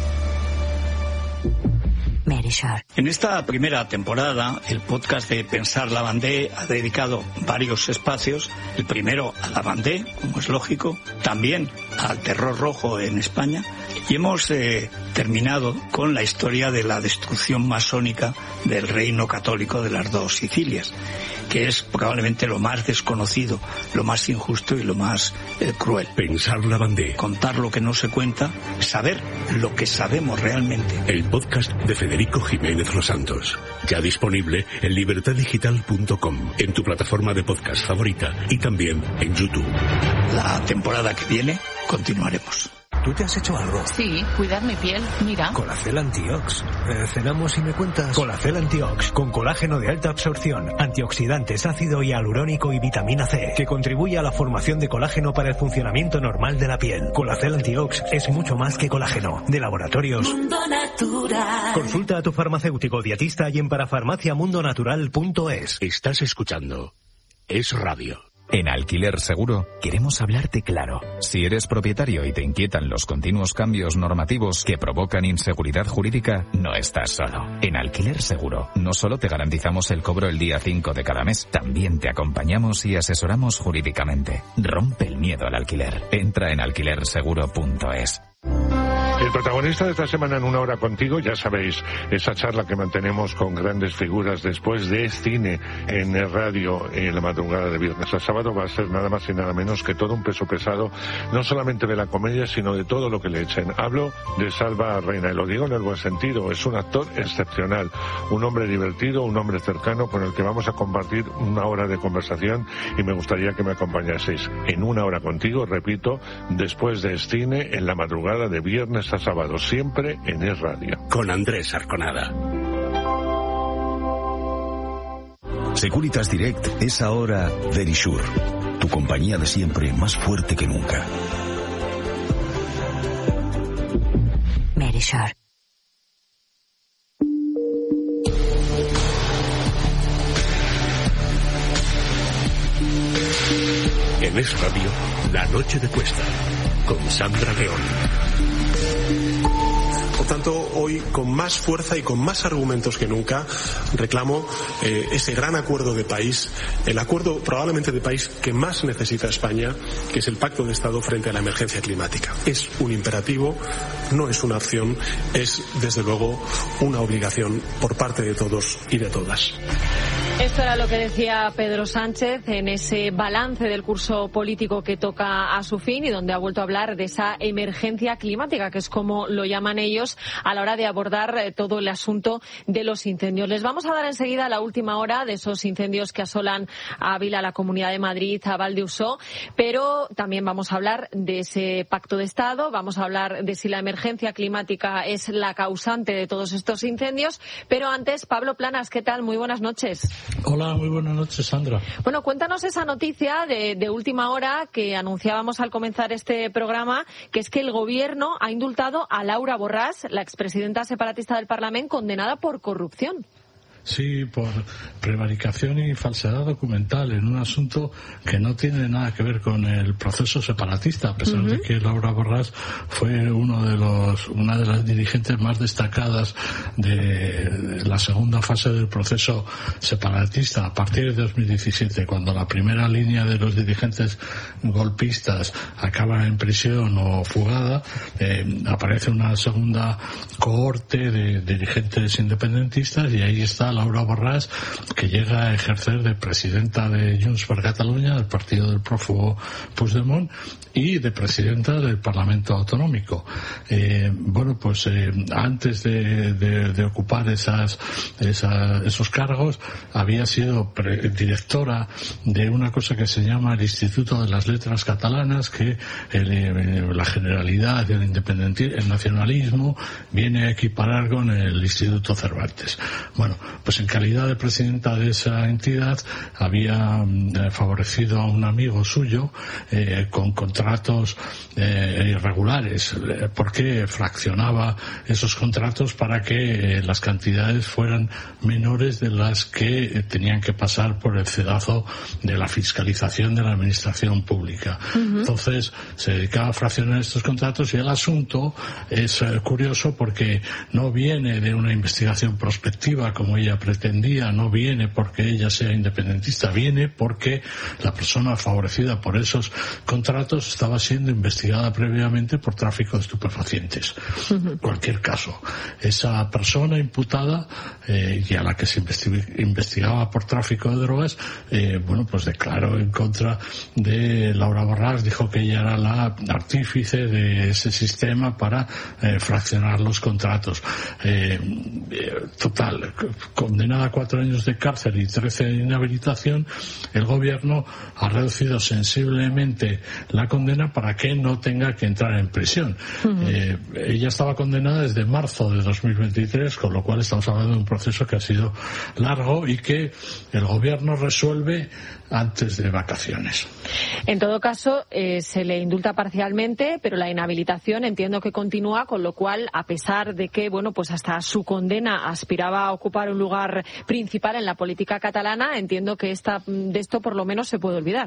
S9: En esta primera temporada, el podcast de Pensar Lavandé ha dedicado varios espacios. El primero a Lavandé, como es lógico, también al terror rojo en España. Y hemos eh, terminado con la historia de la destrucción masónica del reino católico de las dos Sicilias, que es probablemente lo más desconocido, lo más injusto y lo más eh, cruel.
S6: Pensar Lavandé.
S9: Contar lo que no se cuenta, saber lo que sabemos realmente.
S6: El podcast de Federico Jiménez Los Santos. Ya disponible en libertad digital punto com, en tu plataforma de podcast favorita y también en YouTube.
S9: La temporada que viene continuaremos.
S10: ¿Tú te has hecho algo?
S11: Sí, cuidar mi piel, mira.
S10: Colacel Antiox. Eh, cenamos y me cuentas. Colacel Antiox, con colágeno de alta absorción, antioxidantes, ácido hialurónico y vitamina C, que contribuye a la formación de colágeno para el funcionamiento normal de la piel. Colacel Antiox es mucho más que colágeno. De laboratorios
S12: Mundo Natural.
S10: Consulta a tu farmacéutico dietista y en parafarmacia mundo natural punto es.
S6: Estás escuchando Es Radio.
S13: En Alquiler Seguro queremos hablarte claro. Si eres propietario y te inquietan los continuos cambios normativos que provocan inseguridad jurídica, no estás solo. En Alquiler Seguro no solo te garantizamos el cobro el día cinco de cada mes, también te acompañamos y asesoramos jurídicamente. Rompe el miedo al alquiler. Entra en alquiler seguro punto es.
S14: El protagonista de esta semana en Una Hora Contigo, ya sabéis, esa charla que mantenemos con grandes figuras después de cine en radio en la madrugada de viernes a sábado, va a ser nada más y nada menos que todo un peso pesado, no solamente de la comedia, sino de todo lo que le echen. Hablo de Salva Reina, y lo digo en el buen sentido, es un actor excepcional, un hombre divertido, un hombre cercano con el que vamos a compartir una hora de conversación, y me gustaría que me acompañaseis en Una Hora Contigo, repito, después de cine en la madrugada de viernes a sábado, siempre en Es Radio.
S6: Con Andrés Arconada.
S8: Securitas Direct es ahora Verisure, tu compañía de siempre más fuerte que nunca.
S12: Verisure.
S6: En Es Radio, La Noche de Cuesta, con Sandra León.
S15: Por tanto, hoy, con más fuerza y con más argumentos que nunca, reclamo eh, ese gran acuerdo de país, el acuerdo probablemente de país que más necesita España, que es el Pacto de Estado frente a la emergencia climática. Es un imperativo, no es una opción, es, desde luego, una obligación por parte de todos y de todas.
S2: Esto era lo que decía Pedro Sánchez en ese balance del curso político que toca a su fin y donde ha vuelto a hablar de esa emergencia climática, que es como lo llaman ellos a la hora de abordar todo el asunto de los incendios. Les vamos a dar enseguida la última hora de esos incendios que asolan a Ávila, la Comunidad de Madrid, a Valdeusó, pero también vamos a hablar de ese pacto de Estado, vamos a hablar de si la emergencia climática es la causante de todos estos incendios, pero antes, Pablo Planas, ¿qué tal? Muy buenas noches.
S16: Hola, muy buenas noches, Sandra.
S2: Bueno, cuéntanos esa noticia de, de última hora que anunciábamos al comenzar este programa, que es que el Gobierno ha indultado a Laura Borràs, la expresidenta separatista del Parlamento, condenada por corrupción.
S16: Sí, por prevaricación y falsedad documental en un asunto que no tiene nada que ver con el proceso separatista, a pesar uh-huh. de que Laura Borràs fue uno de los, una de las dirigentes más destacadas de la segunda fase del proceso separatista, a partir de dos mil diecisiete, cuando la primera línea de los dirigentes golpistas acaba en prisión o fugada, eh, aparece una segunda cohorte de dirigentes independentistas y ahí está Laura Borràs, que llega a ejercer de presidenta de Junts per Catalunya, del partido del prófugo Puigdemont, y de presidenta del Parlamento Autonómico. Eh, bueno, pues eh, antes de, de, de ocupar esas, esa, esos cargos, había sido pre- directora de una cosa que se llama el Instituto de las Letras Catalanas, que el, la generalidad del independentismo, el nacionalismo, viene a equiparar con el Instituto Cervantes. Bueno, pues en calidad de presidenta de esa entidad había eh, favorecido a un amigo suyo eh, con contratos eh, irregulares, eh, porque fraccionaba esos contratos para que eh, las cantidades fueran menores de las que eh, tenían que pasar por el cedazo de la fiscalización de la administración pública. Uh-huh. Entonces se dedicaba a fraccionar estos contratos y el asunto es eh, curioso porque no viene de una investigación prospectiva como ella pretendía, no viene porque ella sea independentista, viene porque la persona favorecida por esos contratos estaba siendo investigada previamente por tráfico de estupefacientes. Uh-huh. En cualquier caso, esa persona imputada eh, y a la que se investi- investigaba por tráfico de drogas, eh, bueno, pues declaró en contra de Laura Borràs, dijo que ella era la artífice de ese sistema para eh, fraccionar los contratos. Eh, eh, total, condenada a cuatro años de cárcel y trece de inhabilitación, el gobierno ha reducido sensiblemente la condena para que no tenga que entrar en prisión. Uh-huh. Eh, ella estaba condenada desde marzo de dos mil veintitrés, con lo cual estamos hablando de un proceso que ha sido largo y que el gobierno resuelve antes de vacaciones.
S2: En todo caso, eh, se le indulta parcialmente, pero la inhabilitación entiendo que continúa, con lo cual, a pesar de que, bueno, pues hasta su condena aspiraba a ocupar un lugar principal en la política catalana, entiendo que esta, de esto por lo menos se puede olvidar.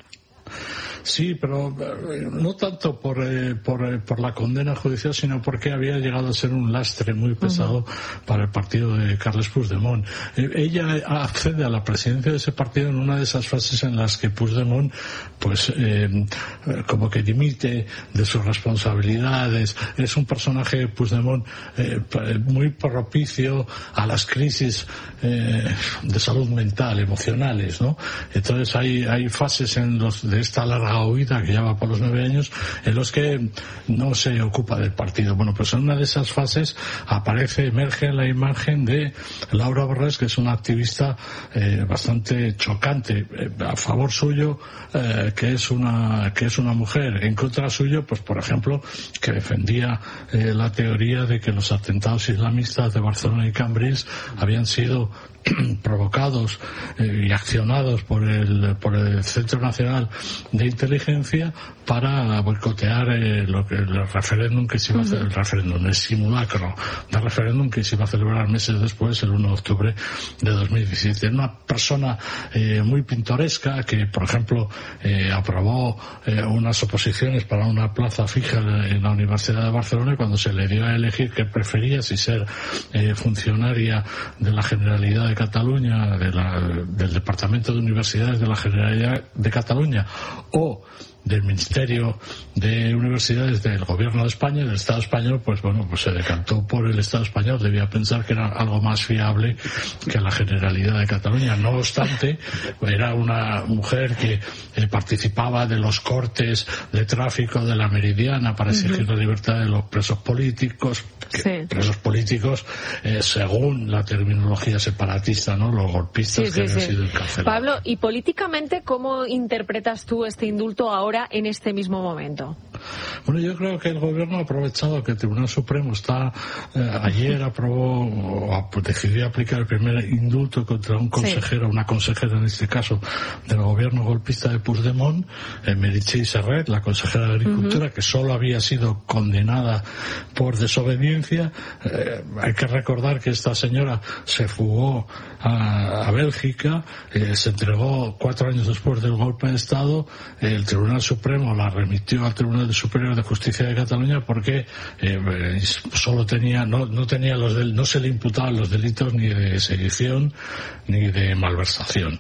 S16: Sí, pero no tanto por, eh, por, eh, por la condena judicial, sino porque había llegado a ser un lastre muy pesado uh-huh. para el partido de Carles Puigdemont. Eh, ella accede a la presidencia de ese partido en una de esas fases en las que Puigdemont, pues, eh, como que dimite de sus responsabilidades. Es un personaje, Puigdemont, eh, muy propicio a las crisis eh, de salud mental, emocionales, ¿no? Entonces hay, hay fases en los de esta larga huida que ya va por los nueve años en los que no se ocupa del partido. Bueno, pues en una de esas fases aparece, emerge la imagen de Laura Borràs, que es una activista eh, bastante chocante, eh, a favor suyo, eh, que es una que es una mujer, en contra suyo, pues por ejemplo, que defendía eh, la teoría de que los atentados islamistas de Barcelona y Cambrils habían sido provocados eh, y accionados por el por el Centro Nacional de Inteligencia para boicotear eh, lo que el referéndum que se iba a hacer, el referéndum, el simulacro de referéndum que se iba a celebrar meses después, el uno de octubre de dos mil diecisiete. Una persona eh, muy pintoresca que, por ejemplo, eh, aprobó eh, unas oposiciones para una plaza fija en la Universidad de Barcelona, y cuando se le dio a elegir qué prefería, si ser eh, funcionaria de la Generalidad de Cataluña, de la, del Departamento de Universidades de la Generalidad de Cataluña, o del Ministerio de Universidades del Gobierno de España, del Estado español, pues bueno, pues se decantó por el Estado español. Debía pensar que era algo más fiable que la Generalidad de Cataluña. No obstante, era una mujer que eh, participaba de los cortes de tráfico de la Meridiana para exigir uh-huh. la libertad de los presos políticos, que, sí. presos políticos eh, según la terminología separatista, ¿no? Los golpistas sí, que sí, habían sí. sido encarcelados.
S2: Pablo, ¿y políticamente cómo interpretas tú este indulto ahora en este mismo momento?
S16: Bueno, yo creo que el gobierno ha aprovechado que el Tribunal Supremo está eh, ayer aprobó o decidió aplicar el primer indulto contra un consejero, sí. una consejera en este caso del gobierno golpista de Puigdemont, eh, Meritxell Serret, la consejera de Agricultura, uh-huh. que solo había sido condenada por desobediencia. Eh, hay que recordar que esta señora se fugó a, a Bélgica, eh, se entregó cuatro años después del golpe de Estado. Eh, el Tribunal Supremo la remitió al Tribunal Superior de Justicia de Cataluña porque eh, solo tenía no no tenía los del, no se le imputaban los delitos ni de sedición ni de malversación.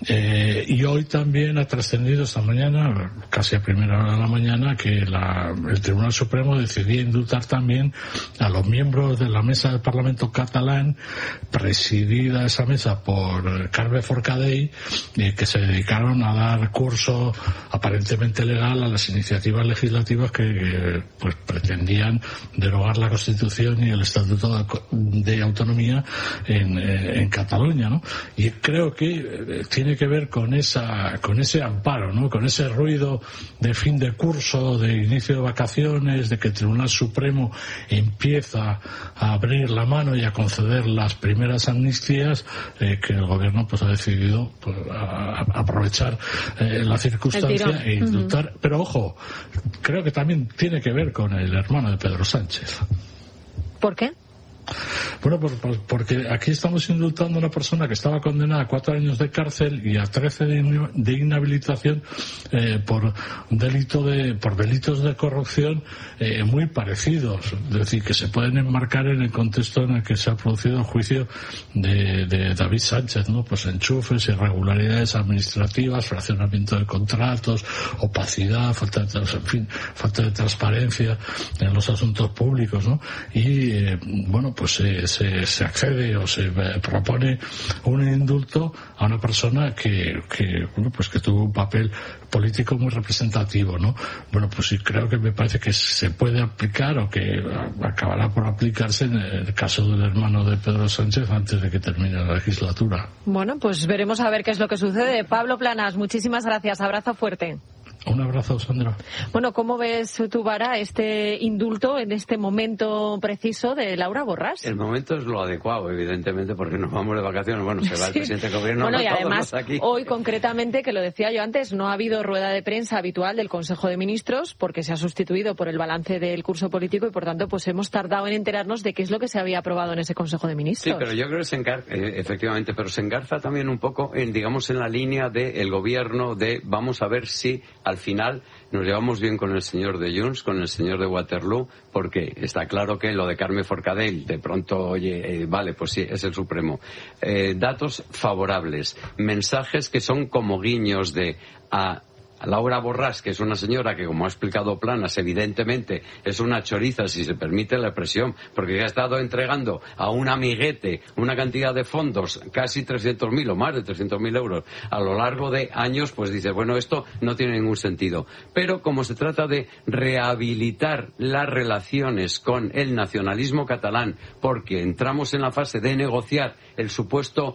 S16: Eh, y hoy también ha trascendido esta mañana, casi a primera hora de la mañana, que la, el Tribunal Supremo decidió indultar también a los miembros de la mesa del Parlamento catalán, presidida esa mesa por Carme Forcadell, eh, que se dedicaron a dar curso aparentemente legal a las iniciativas legislativas que, que pues pretendían derogar la Constitución y el Estatuto de, de Autonomía en, en Cataluña, ¿no? Y creo que tiene que ver con esa con ese amparo, ¿no? Con ese ruido de fin de curso, de inicio de vacaciones, de que el Tribunal Supremo empieza a abrir la mano y a conceder las primeras amnistías, eh, que el gobierno pues ha decidido pues, a, a aprovechar eh, la circunstancia e indultar. Uh-huh. Pero ojo, creo que también tiene que ver con el hermano de Pedro Sánchez.
S2: ¿Por qué?
S16: Bueno, por, por, porque aquí estamos indultando a una persona que estaba condenada a cuatro años de cárcel y a trece de, de inhabilitación eh, por delito de por delitos de corrupción eh, muy parecidos, es decir, que se pueden enmarcar en el contexto en el que se ha producido el juicio de, de David Sánchez, ¿no? Pues enchufes, irregularidades administrativas, fraccionamiento de contratos, opacidad, falta de, en fin, falta de transparencia en los asuntos públicos, ¿no? Y eh, bueno, pues se, se, se accede o se propone un indulto a una persona que, que bueno, pues que tuvo un papel político muy representativo, ¿no? Bueno, pues sí, creo que me parece que se puede aplicar o que acabará por aplicarse en el caso del hermano de Pedro Sánchez antes de que termine la legislatura.
S2: Bueno, pues veremos a ver qué es lo que sucede. Pablo Planas, muchísimas gracias. Abrazo fuerte.
S16: Un abrazo, Sandra.
S2: Bueno, ¿cómo ves tú, Vara, este indulto en este momento preciso de Laura Borràs?
S1: El momento es lo adecuado, evidentemente, porque nos vamos de vacaciones. Bueno, se va el
S2: Sí.
S1: presidente del gobierno.
S2: Bueno, y
S1: todos
S2: además,
S1: aquí.
S2: hoy concretamente, que lo decía yo antes, no ha habido rueda de prensa habitual del Consejo de Ministros porque se ha sustituido por el balance del curso político y, por tanto, pues hemos tardado en enterarnos de qué es lo que se había aprobado en ese Consejo de Ministros.
S1: Sí, pero yo creo que se engarza, eh, efectivamente, pero se engarza también un poco en, digamos, en la línea del gobierno de vamos a ver si al final nos llevamos bien con el señor de Junts, con el señor de Waterloo, porque está claro que lo de Carme Forcadell, de pronto, oye, eh, vale, pues sí, es el Supremo. Eh, datos favorables, mensajes que son como guiños de a Laura Borràs, que es una señora que, como ha explicado Planas, evidentemente es una choriza, si se permite la expresión, porque ha estado entregando a un amiguete una cantidad de fondos, casi trescientos mil o más de trescientos mil euros, a lo largo de años, pues dice, bueno, esto no tiene ningún sentido. Pero como se trata de rehabilitar las relaciones con el nacionalismo catalán, porque entramos en la fase de negociar el supuesto...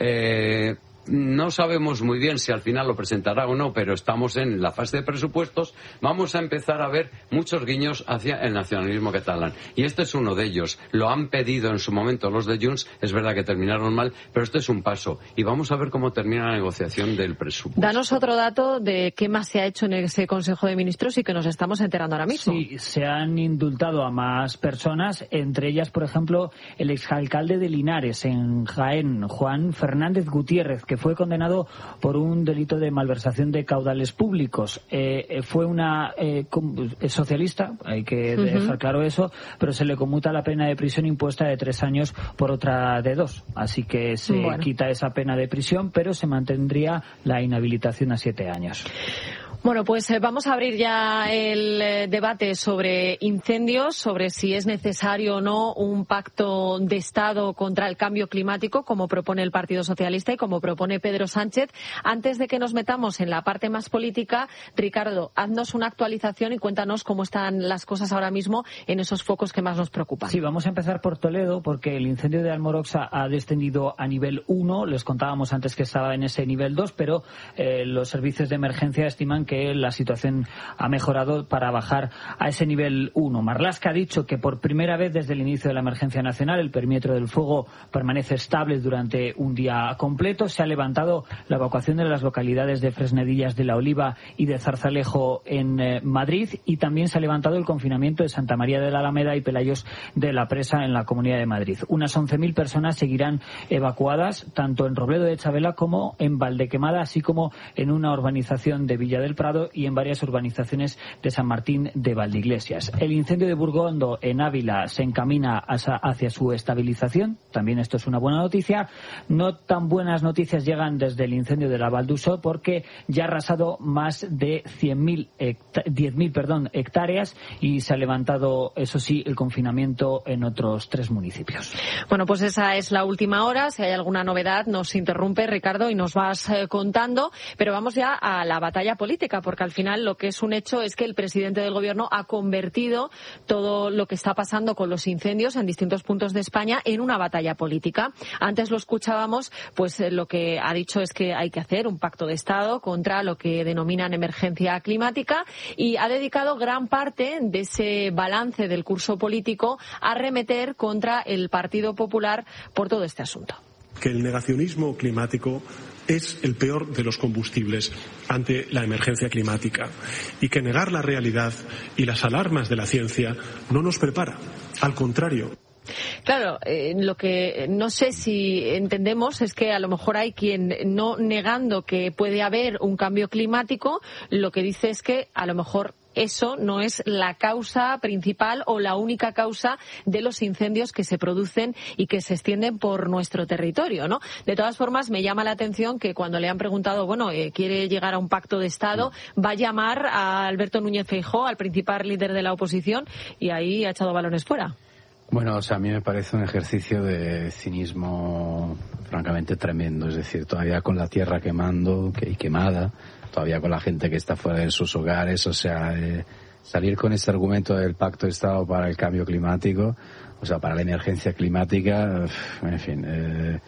S1: Eh, no sabemos muy bien si al final lo presentará o no, pero estamos en la fase de presupuestos, vamos a empezar a ver muchos guiños hacia el nacionalismo catalán. Y este es uno de ellos. Lo han pedido en su momento los de Junts, es verdad que terminaron mal, pero este es un paso. Y vamos a ver cómo termina la negociación del presupuesto.
S2: Danos otro dato de qué más se ha hecho en ese Consejo de Ministros y que nos estamos enterando ahora mismo.
S17: Sí, se han indultado a más personas, entre ellas, por ejemplo, el exalcalde de Linares, en Jaén, Juan Fernández Gutiérrez, que fue condenado por un delito de malversación de caudales públicos. Eh, fue una eh, socialista, hay que dejar uh-huh. claro eso, pero se le conmuta la pena de prisión impuesta de tres años por otra de dos. Así que se bueno. quita esa pena de prisión, pero se mantendría la inhabilitación a siete años.
S2: Bueno, pues eh, vamos a abrir ya el eh, debate sobre incendios, sobre si es necesario o no un pacto de Estado contra el cambio climático, como propone el Partido Socialista y como propone Pedro Sánchez. Antes de que nos metamos en la parte más política, Ricardo, haznos una actualización y cuéntanos cómo están las cosas ahora mismo en esos focos que más nos preocupan.
S17: Sí, vamos a empezar por Toledo, porque el incendio de Almoroxa ha descendido a nivel uno. Les contábamos antes que estaba en ese nivel dos, pero eh, los servicios de emergencia estiman que la situación ha mejorado para bajar a ese nivel uno. Marlaska ha dicho que por primera vez desde el inicio de la emergencia nacional el perímetro del fuego permanece estable durante un día completo. Se ha levantado la evacuación de las localidades de Fresnedillas de la Oliva y de Zarzalejo en eh, Madrid, y también se ha levantado el confinamiento de Santa María de la Alameda y Pelayos de la Presa en la Comunidad de Madrid. Unas once mil personas seguirán evacuadas tanto en Robledo de Chabela como en Valdequemada, así como en una urbanización de Villa del Prado y en varias urbanizaciones de San Martín de Valdeiglesias. El incendio de Burgondo en Ávila se encamina hacia, hacia su estabilización. También esto es una buena noticia. No tan buenas noticias llegan desde el incendio de la Val d'Uixó, porque ya ha arrasado más de cien mil diez mil perdón, hectáreas y se ha levantado, eso sí, el confinamiento en otros tres municipios.
S2: Bueno, pues esa es la última hora. Si hay alguna novedad, nos interrumpe, Ricardo, y nos vas eh, contando. Pero vamos ya a la batalla política, porque al final lo que es un hecho es que el presidente del gobierno ha convertido todo lo que está pasando con los incendios en distintos puntos de España en una batalla política. Antes lo escuchábamos, pues lo que ha dicho es que hay que hacer un pacto de Estado contra lo que denominan emergencia climática, y ha dedicado gran parte de ese balance del curso político a arremeter contra el Partido Popular por todo este asunto.
S15: Que el negacionismo climático es el peor de los combustibles ante la emergencia climática, y que negar la realidad y las alarmas de la ciencia no nos prepara, al contrario.
S2: Claro, eh, lo que no sé si entendemos es que a lo mejor hay quien, no negando que puede haber un cambio climático, lo que dice es que a lo mejor eso no es la causa principal o la única causa de los incendios que se producen y que se extienden por nuestro territorio, ¿no? De todas formas, me llama la atención que cuando le han preguntado, bueno, eh, quiere llegar a un pacto de Estado, va a llamar a Alberto Núñez Feijóo, al principal líder de la oposición, y ahí ha echado balones fuera.
S3: Bueno, o sea, a mí me parece un ejercicio de cinismo francamente tremendo. Es decir, todavía con la tierra quemando y quemada, todavía con la gente que está fuera de sus hogares, o sea, eh, salir con ese argumento del Pacto de Estado para el cambio climático, o sea, para la emergencia climática, en fin, eh,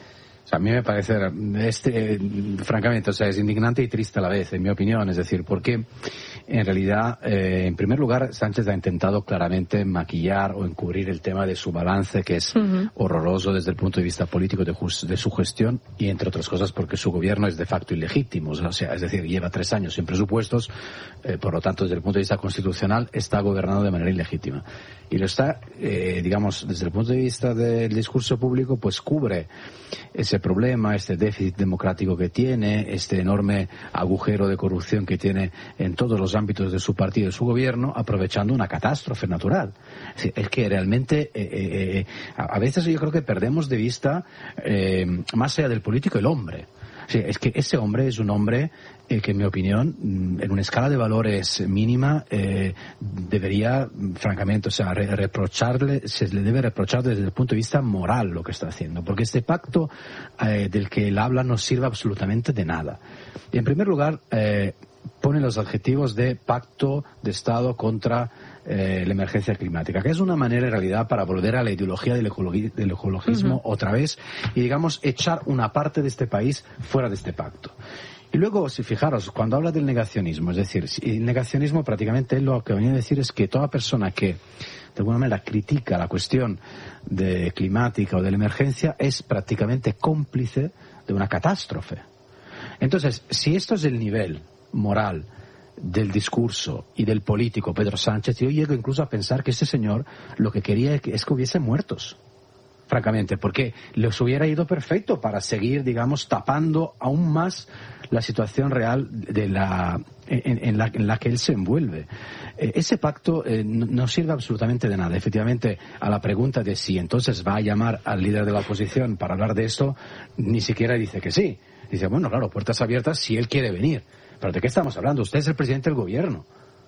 S3: O sea, a mí me parece, este, eh, francamente, o sea, es indignante y triste a la vez, en mi opinión. Es decir, porque en realidad, eh, en primer lugar, Sánchez ha intentado claramente maquillar o encubrir el tema de su balance, que es uh-huh. horroroso desde el punto de vista político de, just, de su gestión, y entre otras cosas porque su gobierno es de facto ilegítimo. O sea, es decir, lleva tres años sin presupuestos, eh, por lo tanto, desde el punto de vista constitucional, está gobernando de manera ilegítima. Y lo está, eh, digamos, desde el punto de vista del discurso público, pues cubre ese problema, este déficit democrático que tiene, este enorme agujero de corrupción que tiene en todos los ámbitos de su partido y de su gobierno, aprovechando una catástrofe natural. Es, decir, es que realmente, eh, eh, a veces yo creo que perdemos de vista, eh, más allá del político, el hombre. Sí, es que ese hombre es un hombre eh, que, en mi opinión, en una escala de valores mínima, eh, debería, francamente, o sea, re reprocharle, se le debe reprochar desde el punto de vista moral lo que está haciendo, porque este pacto eh, del que él habla no sirve absolutamente de nada. Y, en primer lugar, eh, pone los adjetivos de pacto de Estado contra eh, la emergencia climática, que es una manera en realidad para volver a la ideología del, ecologi del ecologismo uh-huh. otra vez y, digamos, echar una parte de este país fuera de este pacto. Y luego, si fijaros, cuando habla del negacionismo, es decir, el negacionismo prácticamente él lo que venía a decir es que toda persona que de alguna manera critica la cuestión de climática o de la emergencia es prácticamente cómplice de una catástrofe. Entonces, si esto es el nivel moral del discurso y del político Pedro Sánchez, yo llego incluso a pensar que este señor lo que quería es que, es que hubiese muertos, francamente, porque les hubiera ido perfecto para seguir, digamos, tapando aún más la situación real de la, en, en, la, en la que él se envuelve. Eh, ese pacto eh, no, no sirve absolutamente de nada. Efectivamente, a la pregunta de si entonces va a llamar al líder de la oposición para hablar de esto, ni siquiera dice que sí. Dice, bueno, claro, puertas abiertas si él quiere venir. ¿Pero de qué estamos hablando? Usted es el presidente del gobierno.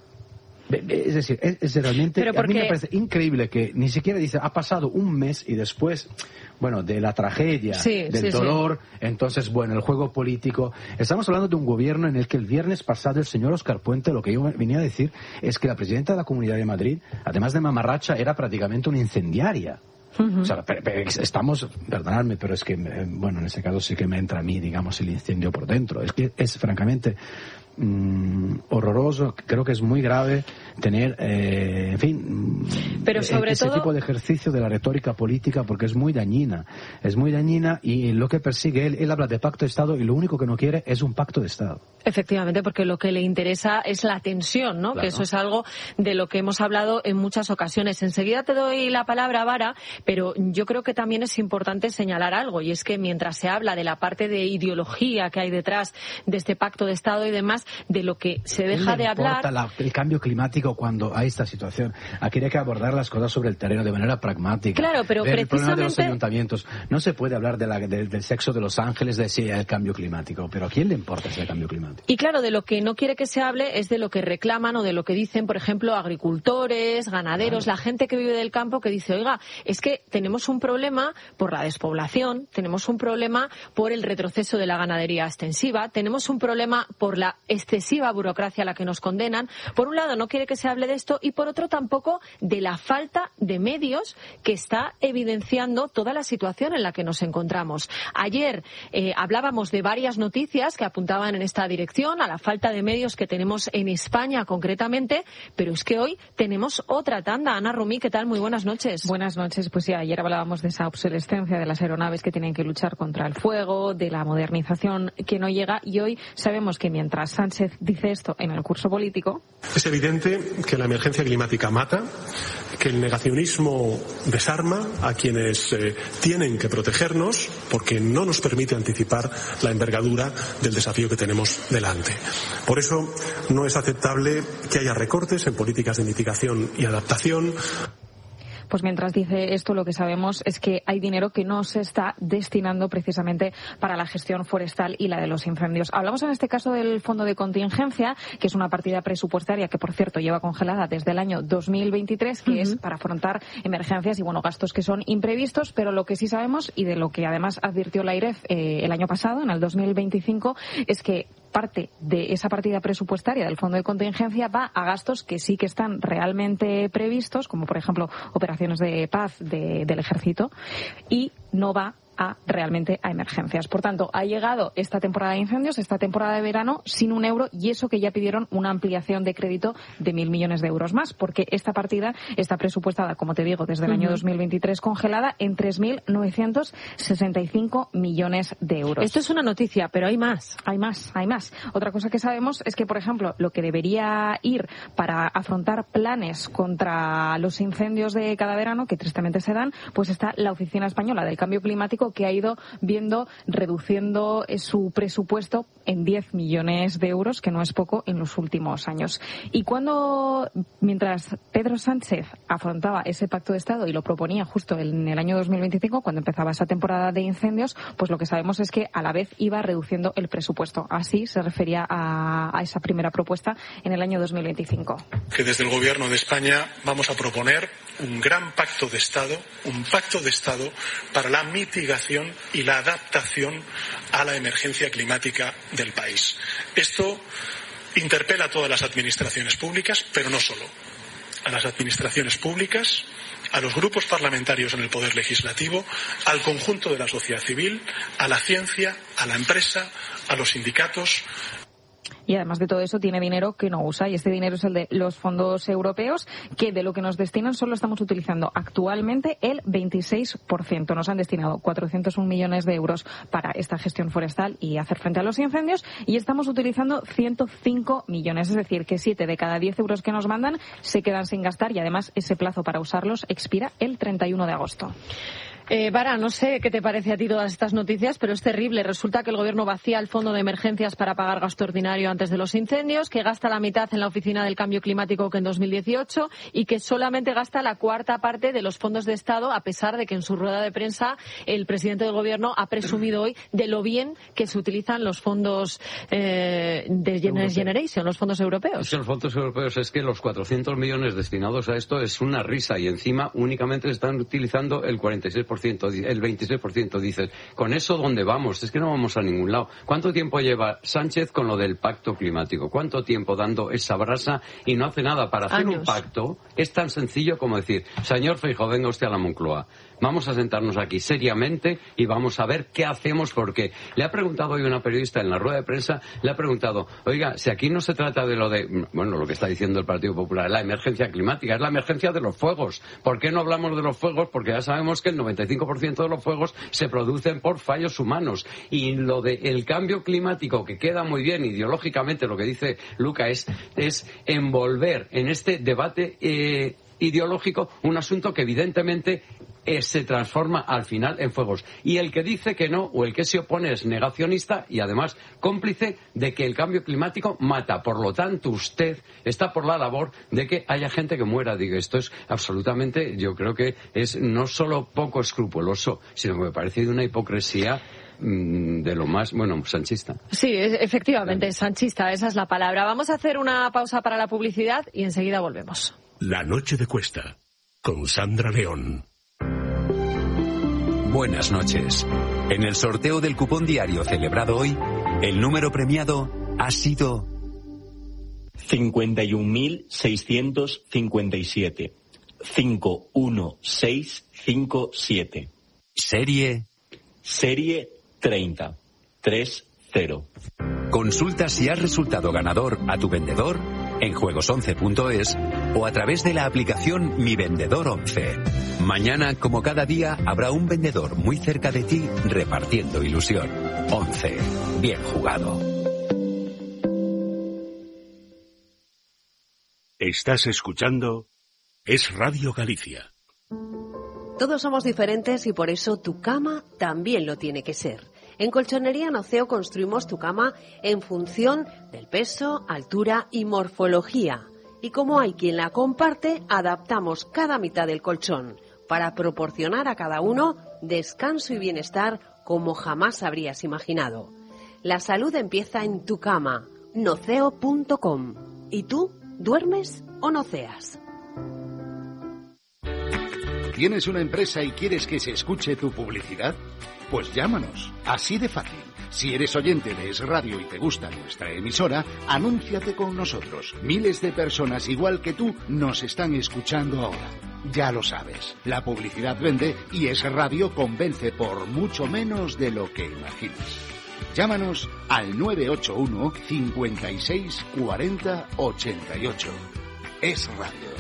S3: Es decir, es, es realmente,
S2: porque...
S3: a mí me parece increíble que ni siquiera dice, ha pasado un mes y después, bueno, de la tragedia,
S2: sí,
S3: del
S2: sí,
S3: dolor, sí. Entonces, bueno, el juego político. Estamos hablando de un gobierno en el que el viernes pasado el señor Óscar Puente, lo que yo venía a decir, es que la presidenta de la Comunidad de Madrid, además de mamarracha, era prácticamente una incendiaria. Uh-huh. O sea, estamos, perdonadme, pero es que, bueno, en ese caso sí que me entra a mí, digamos, el incendio por dentro. Es que es francamente mmm, horroroso, creo que es muy grave tener, eh, en fin,
S2: pero sobre
S3: ese
S2: todo...
S3: tipo de ejercicio de la retórica política, porque es muy dañina, es muy dañina y lo que persigue él, él habla de pacto de Estado y lo único que no quiere es un pacto de Estado.
S2: Efectivamente, porque lo que le interesa es la tensión, ¿no? Claro. Que eso es algo de lo que hemos hablado en muchas ocasiones. Enseguida te doy la palabra, Vara, pero yo creo que también es importante señalar algo, y es que mientras se habla de la parte de ideología que hay detrás de este pacto de Estado y demás, de lo que se deja de hablar...
S3: La, el cambio climático cuando hay esta situación. Aquí hay que abordar las cosas sobre el terreno de manera pragmática.
S2: Claro, pero
S3: ver
S2: precisamente...
S3: el problema de los ayuntamientos. No se puede hablar de la, de, del sexo de los ángeles, de si hay el cambio climático, pero ¿a quién le importa ese cambio climático?
S2: Y claro, de lo que no quiere que se hable es de lo que reclaman o de lo que dicen, por ejemplo, agricultores, ganaderos, claro. La gente que vive del campo que dice, oiga, es que tenemos un problema por la despoblación, tenemos un problema por el retroceso de la ganadería extensiva, tenemos un problema por la excesiva burocracia a la que nos condenan. Por un lado, no quiere que se hable de esto y por otro tampoco de la falta de medios que está evidenciando toda la situación en la que nos encontramos. Ayer eh, hablábamos de varias noticias que apuntaban en esta dirección, a la falta de medios que tenemos en España concretamente, pero es que hoy tenemos otra tanda. Ana Rumí, ¿qué tal? Muy buenas noches.
S18: Buenas noches. Pues sí, ayer hablábamos de esa obsolescencia de las aeronaves que tienen que luchar contra el fuego, de la modernización que no llega, y hoy sabemos que mientras Sánchez dice esto en el curso político...
S15: Es evidente que la emergencia climática mata, que el negacionismo desarma a quienes eh, tienen que protegernos porque no nos permite anticipar la envergadura del desafío que tenemos delante. Por eso no es aceptable que haya recortes en políticas de mitigación y adaptación.
S18: Pues mientras dice esto, lo que sabemos es que hay dinero que no se está destinando precisamente para la gestión forestal y la de los incendios. Hablamos en este caso del Fondo de Contingencia, que es una partida presupuestaria que, por cierto, lleva congelada desde el año dos mil veintitrés, que uh-huh. es para afrontar emergencias y, bueno, gastos que son imprevistos, pero lo que sí sabemos, y de lo que además advirtió la AIREF eh, el año pasado, en el dos mil veinticinco, es que parte de esa partida presupuestaria del Fondo de Contingencia va a gastos que sí que están realmente previstos, como por ejemplo operaciones de paz de, del Ejército, y no va a realmente a emergencias. Por tanto, ha llegado esta temporada de incendios, esta temporada de verano, sin un euro, y eso que ya pidieron una ampliación de crédito de mil millones de euros más, porque esta partida está presupuestada, como te digo, desde el año dos mil veintitrés congelada en tres mil novecientos sesenta y cinco millones de euros.
S2: Esto es una noticia, pero hay más.
S18: Hay más, hay más. Otra cosa que sabemos es que, por ejemplo, lo que debería ir para afrontar planes contra los incendios de cada verano, que tristemente se dan, pues está la Oficina Española del Cambio Climático, que ha ido viendo, reduciendo su presupuesto en diez millones de euros, que no es poco, en los últimos años. Y cuando, mientras Pedro Sánchez afrontaba ese pacto de Estado y lo proponía justo en el año dos mil veinticinco, cuando empezaba esa temporada de incendios, pues lo que sabemos es que a la vez iba reduciendo el presupuesto. Así se refería a, a esa primera propuesta en el año dos mil veinticinco.
S15: Que desde el Gobierno de España vamos a proponer un gran pacto de Estado, un pacto de Estado para la mitigación y la adaptación a la emergencia climática del país. Esto interpela a todas las administraciones públicas, pero no solo. A las administraciones públicas, a los grupos parlamentarios en el Poder Legislativo, al conjunto de la sociedad civil, a la ciencia, a la empresa, a los sindicatos.
S18: Y además de todo eso tiene dinero que no usa, y este dinero es el de los fondos europeos, que de lo que nos destinan solo estamos utilizando actualmente el veintiséis por ciento. Nos han destinado cuatrocientos un millones de euros para esta gestión forestal y hacer frente a los incendios, y estamos utilizando ciento cinco millones, es decir, que siete de cada diez euros que nos mandan se quedan sin gastar, y además ese plazo para usarlos expira el treinta y uno de agosto.
S2: Eh, Vara, no sé qué te parece a ti todas estas noticias, pero es terrible. Resulta que el Gobierno vacía el fondo de emergencias para pagar gasto ordinario antes de los incendios, que gasta la mitad en la Oficina del Cambio Climático que en dos mil dieciocho, y que solamente gasta la cuarta parte de los fondos de Estado, a pesar de que en su rueda de prensa el presidente del Gobierno ha presumido hoy de lo bien que se utilizan los fondos eh, de Next Generation, los fondos europeos.
S1: Es que los fondos europeos, es que los cuatrocientos millones destinados a esto es una risa, y encima únicamente se están utilizando el cuarenta y seis por ciento. El veintiséis por ciento, dices, ¿con eso dónde vamos? Es que no vamos a ningún lado. ¿Cuánto tiempo lleva Sánchez con lo del pacto climático? ¿Cuánto tiempo dando esa brasa y no hace nada? Para hacer Años. Un pacto es tan sencillo como decir, señor Feijóo, venga usted a la Moncloa. Vamos a sentarnos aquí seriamente y vamos a ver qué hacemos, porque le ha preguntado hoy una periodista en la rueda de prensa, le ha preguntado, oiga, si aquí no se trata de lo de, bueno, lo que está diciendo el Partido Popular, la emergencia climática, es la emergencia de los fuegos. ¿Por qué no hablamos de los fuegos? Porque ya sabemos que el noventa y cinco por ciento de los fuegos se producen por fallos humanos. Y lo del cambio climático, que queda muy bien ideológicamente, lo que dice Luca, es, es envolver en este debate eh, ideológico un asunto que evidentemente eh, se transforma al final en fuegos. Y el que dice que no, o el que se opone, es negacionista y además cómplice de que el cambio climático mata. Por lo tanto, usted está por la labor de que haya gente que muera. Digo, esto es absolutamente, yo creo que es no solo poco escrupuloso, sino que me parece de una hipocresía de lo más, bueno, sanchista.
S2: Sí, efectivamente, sanchista, esa es la palabra. Vamos a hacer una pausa para la publicidad y enseguida volvemos.
S6: La noche de Cuesta, con Sandra León.
S19: Buenas noches. En el sorteo del cupón diario celebrado hoy, el número premiado ha sido
S20: cincuenta y un mil seiscientos cincuenta y siete. cinco uno seis cinco siete.
S19: Serie
S20: Serie treinta. tres cero.
S19: Consulta si has resultado ganador a tu vendedor en juegos once punto es o a través de la aplicación Mi Vendedor once. Mañana, como cada día, habrá un vendedor muy cerca de ti repartiendo ilusión. once. Bien jugado.
S6: Estás escuchando Es Radio Galicia.
S21: Todos somos diferentes y por eso tu cama también lo tiene que ser. En Colchonería Noceo construimos tu cama en función del peso, altura y morfología. Y como hay quien la comparte, adaptamos cada mitad del colchón para proporcionar a cada uno descanso y bienestar como jamás habrías imaginado. La salud empieza en tu cama, noceo punto com. ¿Y tú, duermes o noceas?
S22: ¿Tienes una empresa y quieres que se escuche tu publicidad? Pues llámanos, así de fácil. Si eres oyente de Es Radio y te gusta nuestra emisora, anúnciate con nosotros. Miles de personas igual que tú nos están escuchando ahora. Ya lo sabes, la publicidad vende y Es Radio convence por mucho menos de lo que imaginas. Llámanos al nueve ocho uno, cincuenta y seis, cuarenta, ochenta y ocho. Es Radio.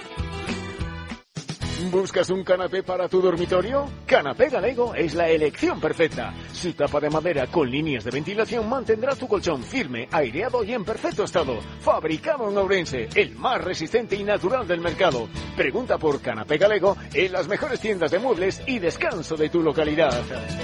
S4: ¿Buscas un canapé para tu dormitorio? Canapé Galego es la elección perfecta. Su tapa de madera con líneas de ventilación mantendrá tu colchón firme, aireado y en perfecto estado. Fabricado en Ourense, el más resistente y natural del mercado. Pregunta por Canapé Galego en las mejores tiendas de muebles y descanso de tu localidad.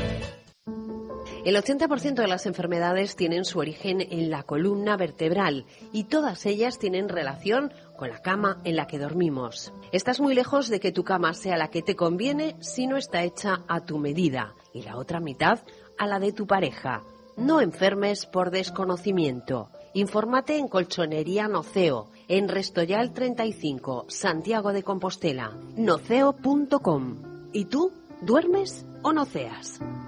S21: El ochenta por ciento de las enfermedades tienen su origen en la columna vertebral y todas ellas tienen relación con la cama en la que dormimos. Estás muy lejos de que tu cama sea la que te conviene si no está hecha a tu medida y la otra mitad a la de tu pareja. No enfermes por desconocimiento. Infórmate en Colchonería Noceo, en Restoyal treinta y cinco, Santiago de Compostela, noceo punto com. ¿Y tú? ¿Duermes o noceas?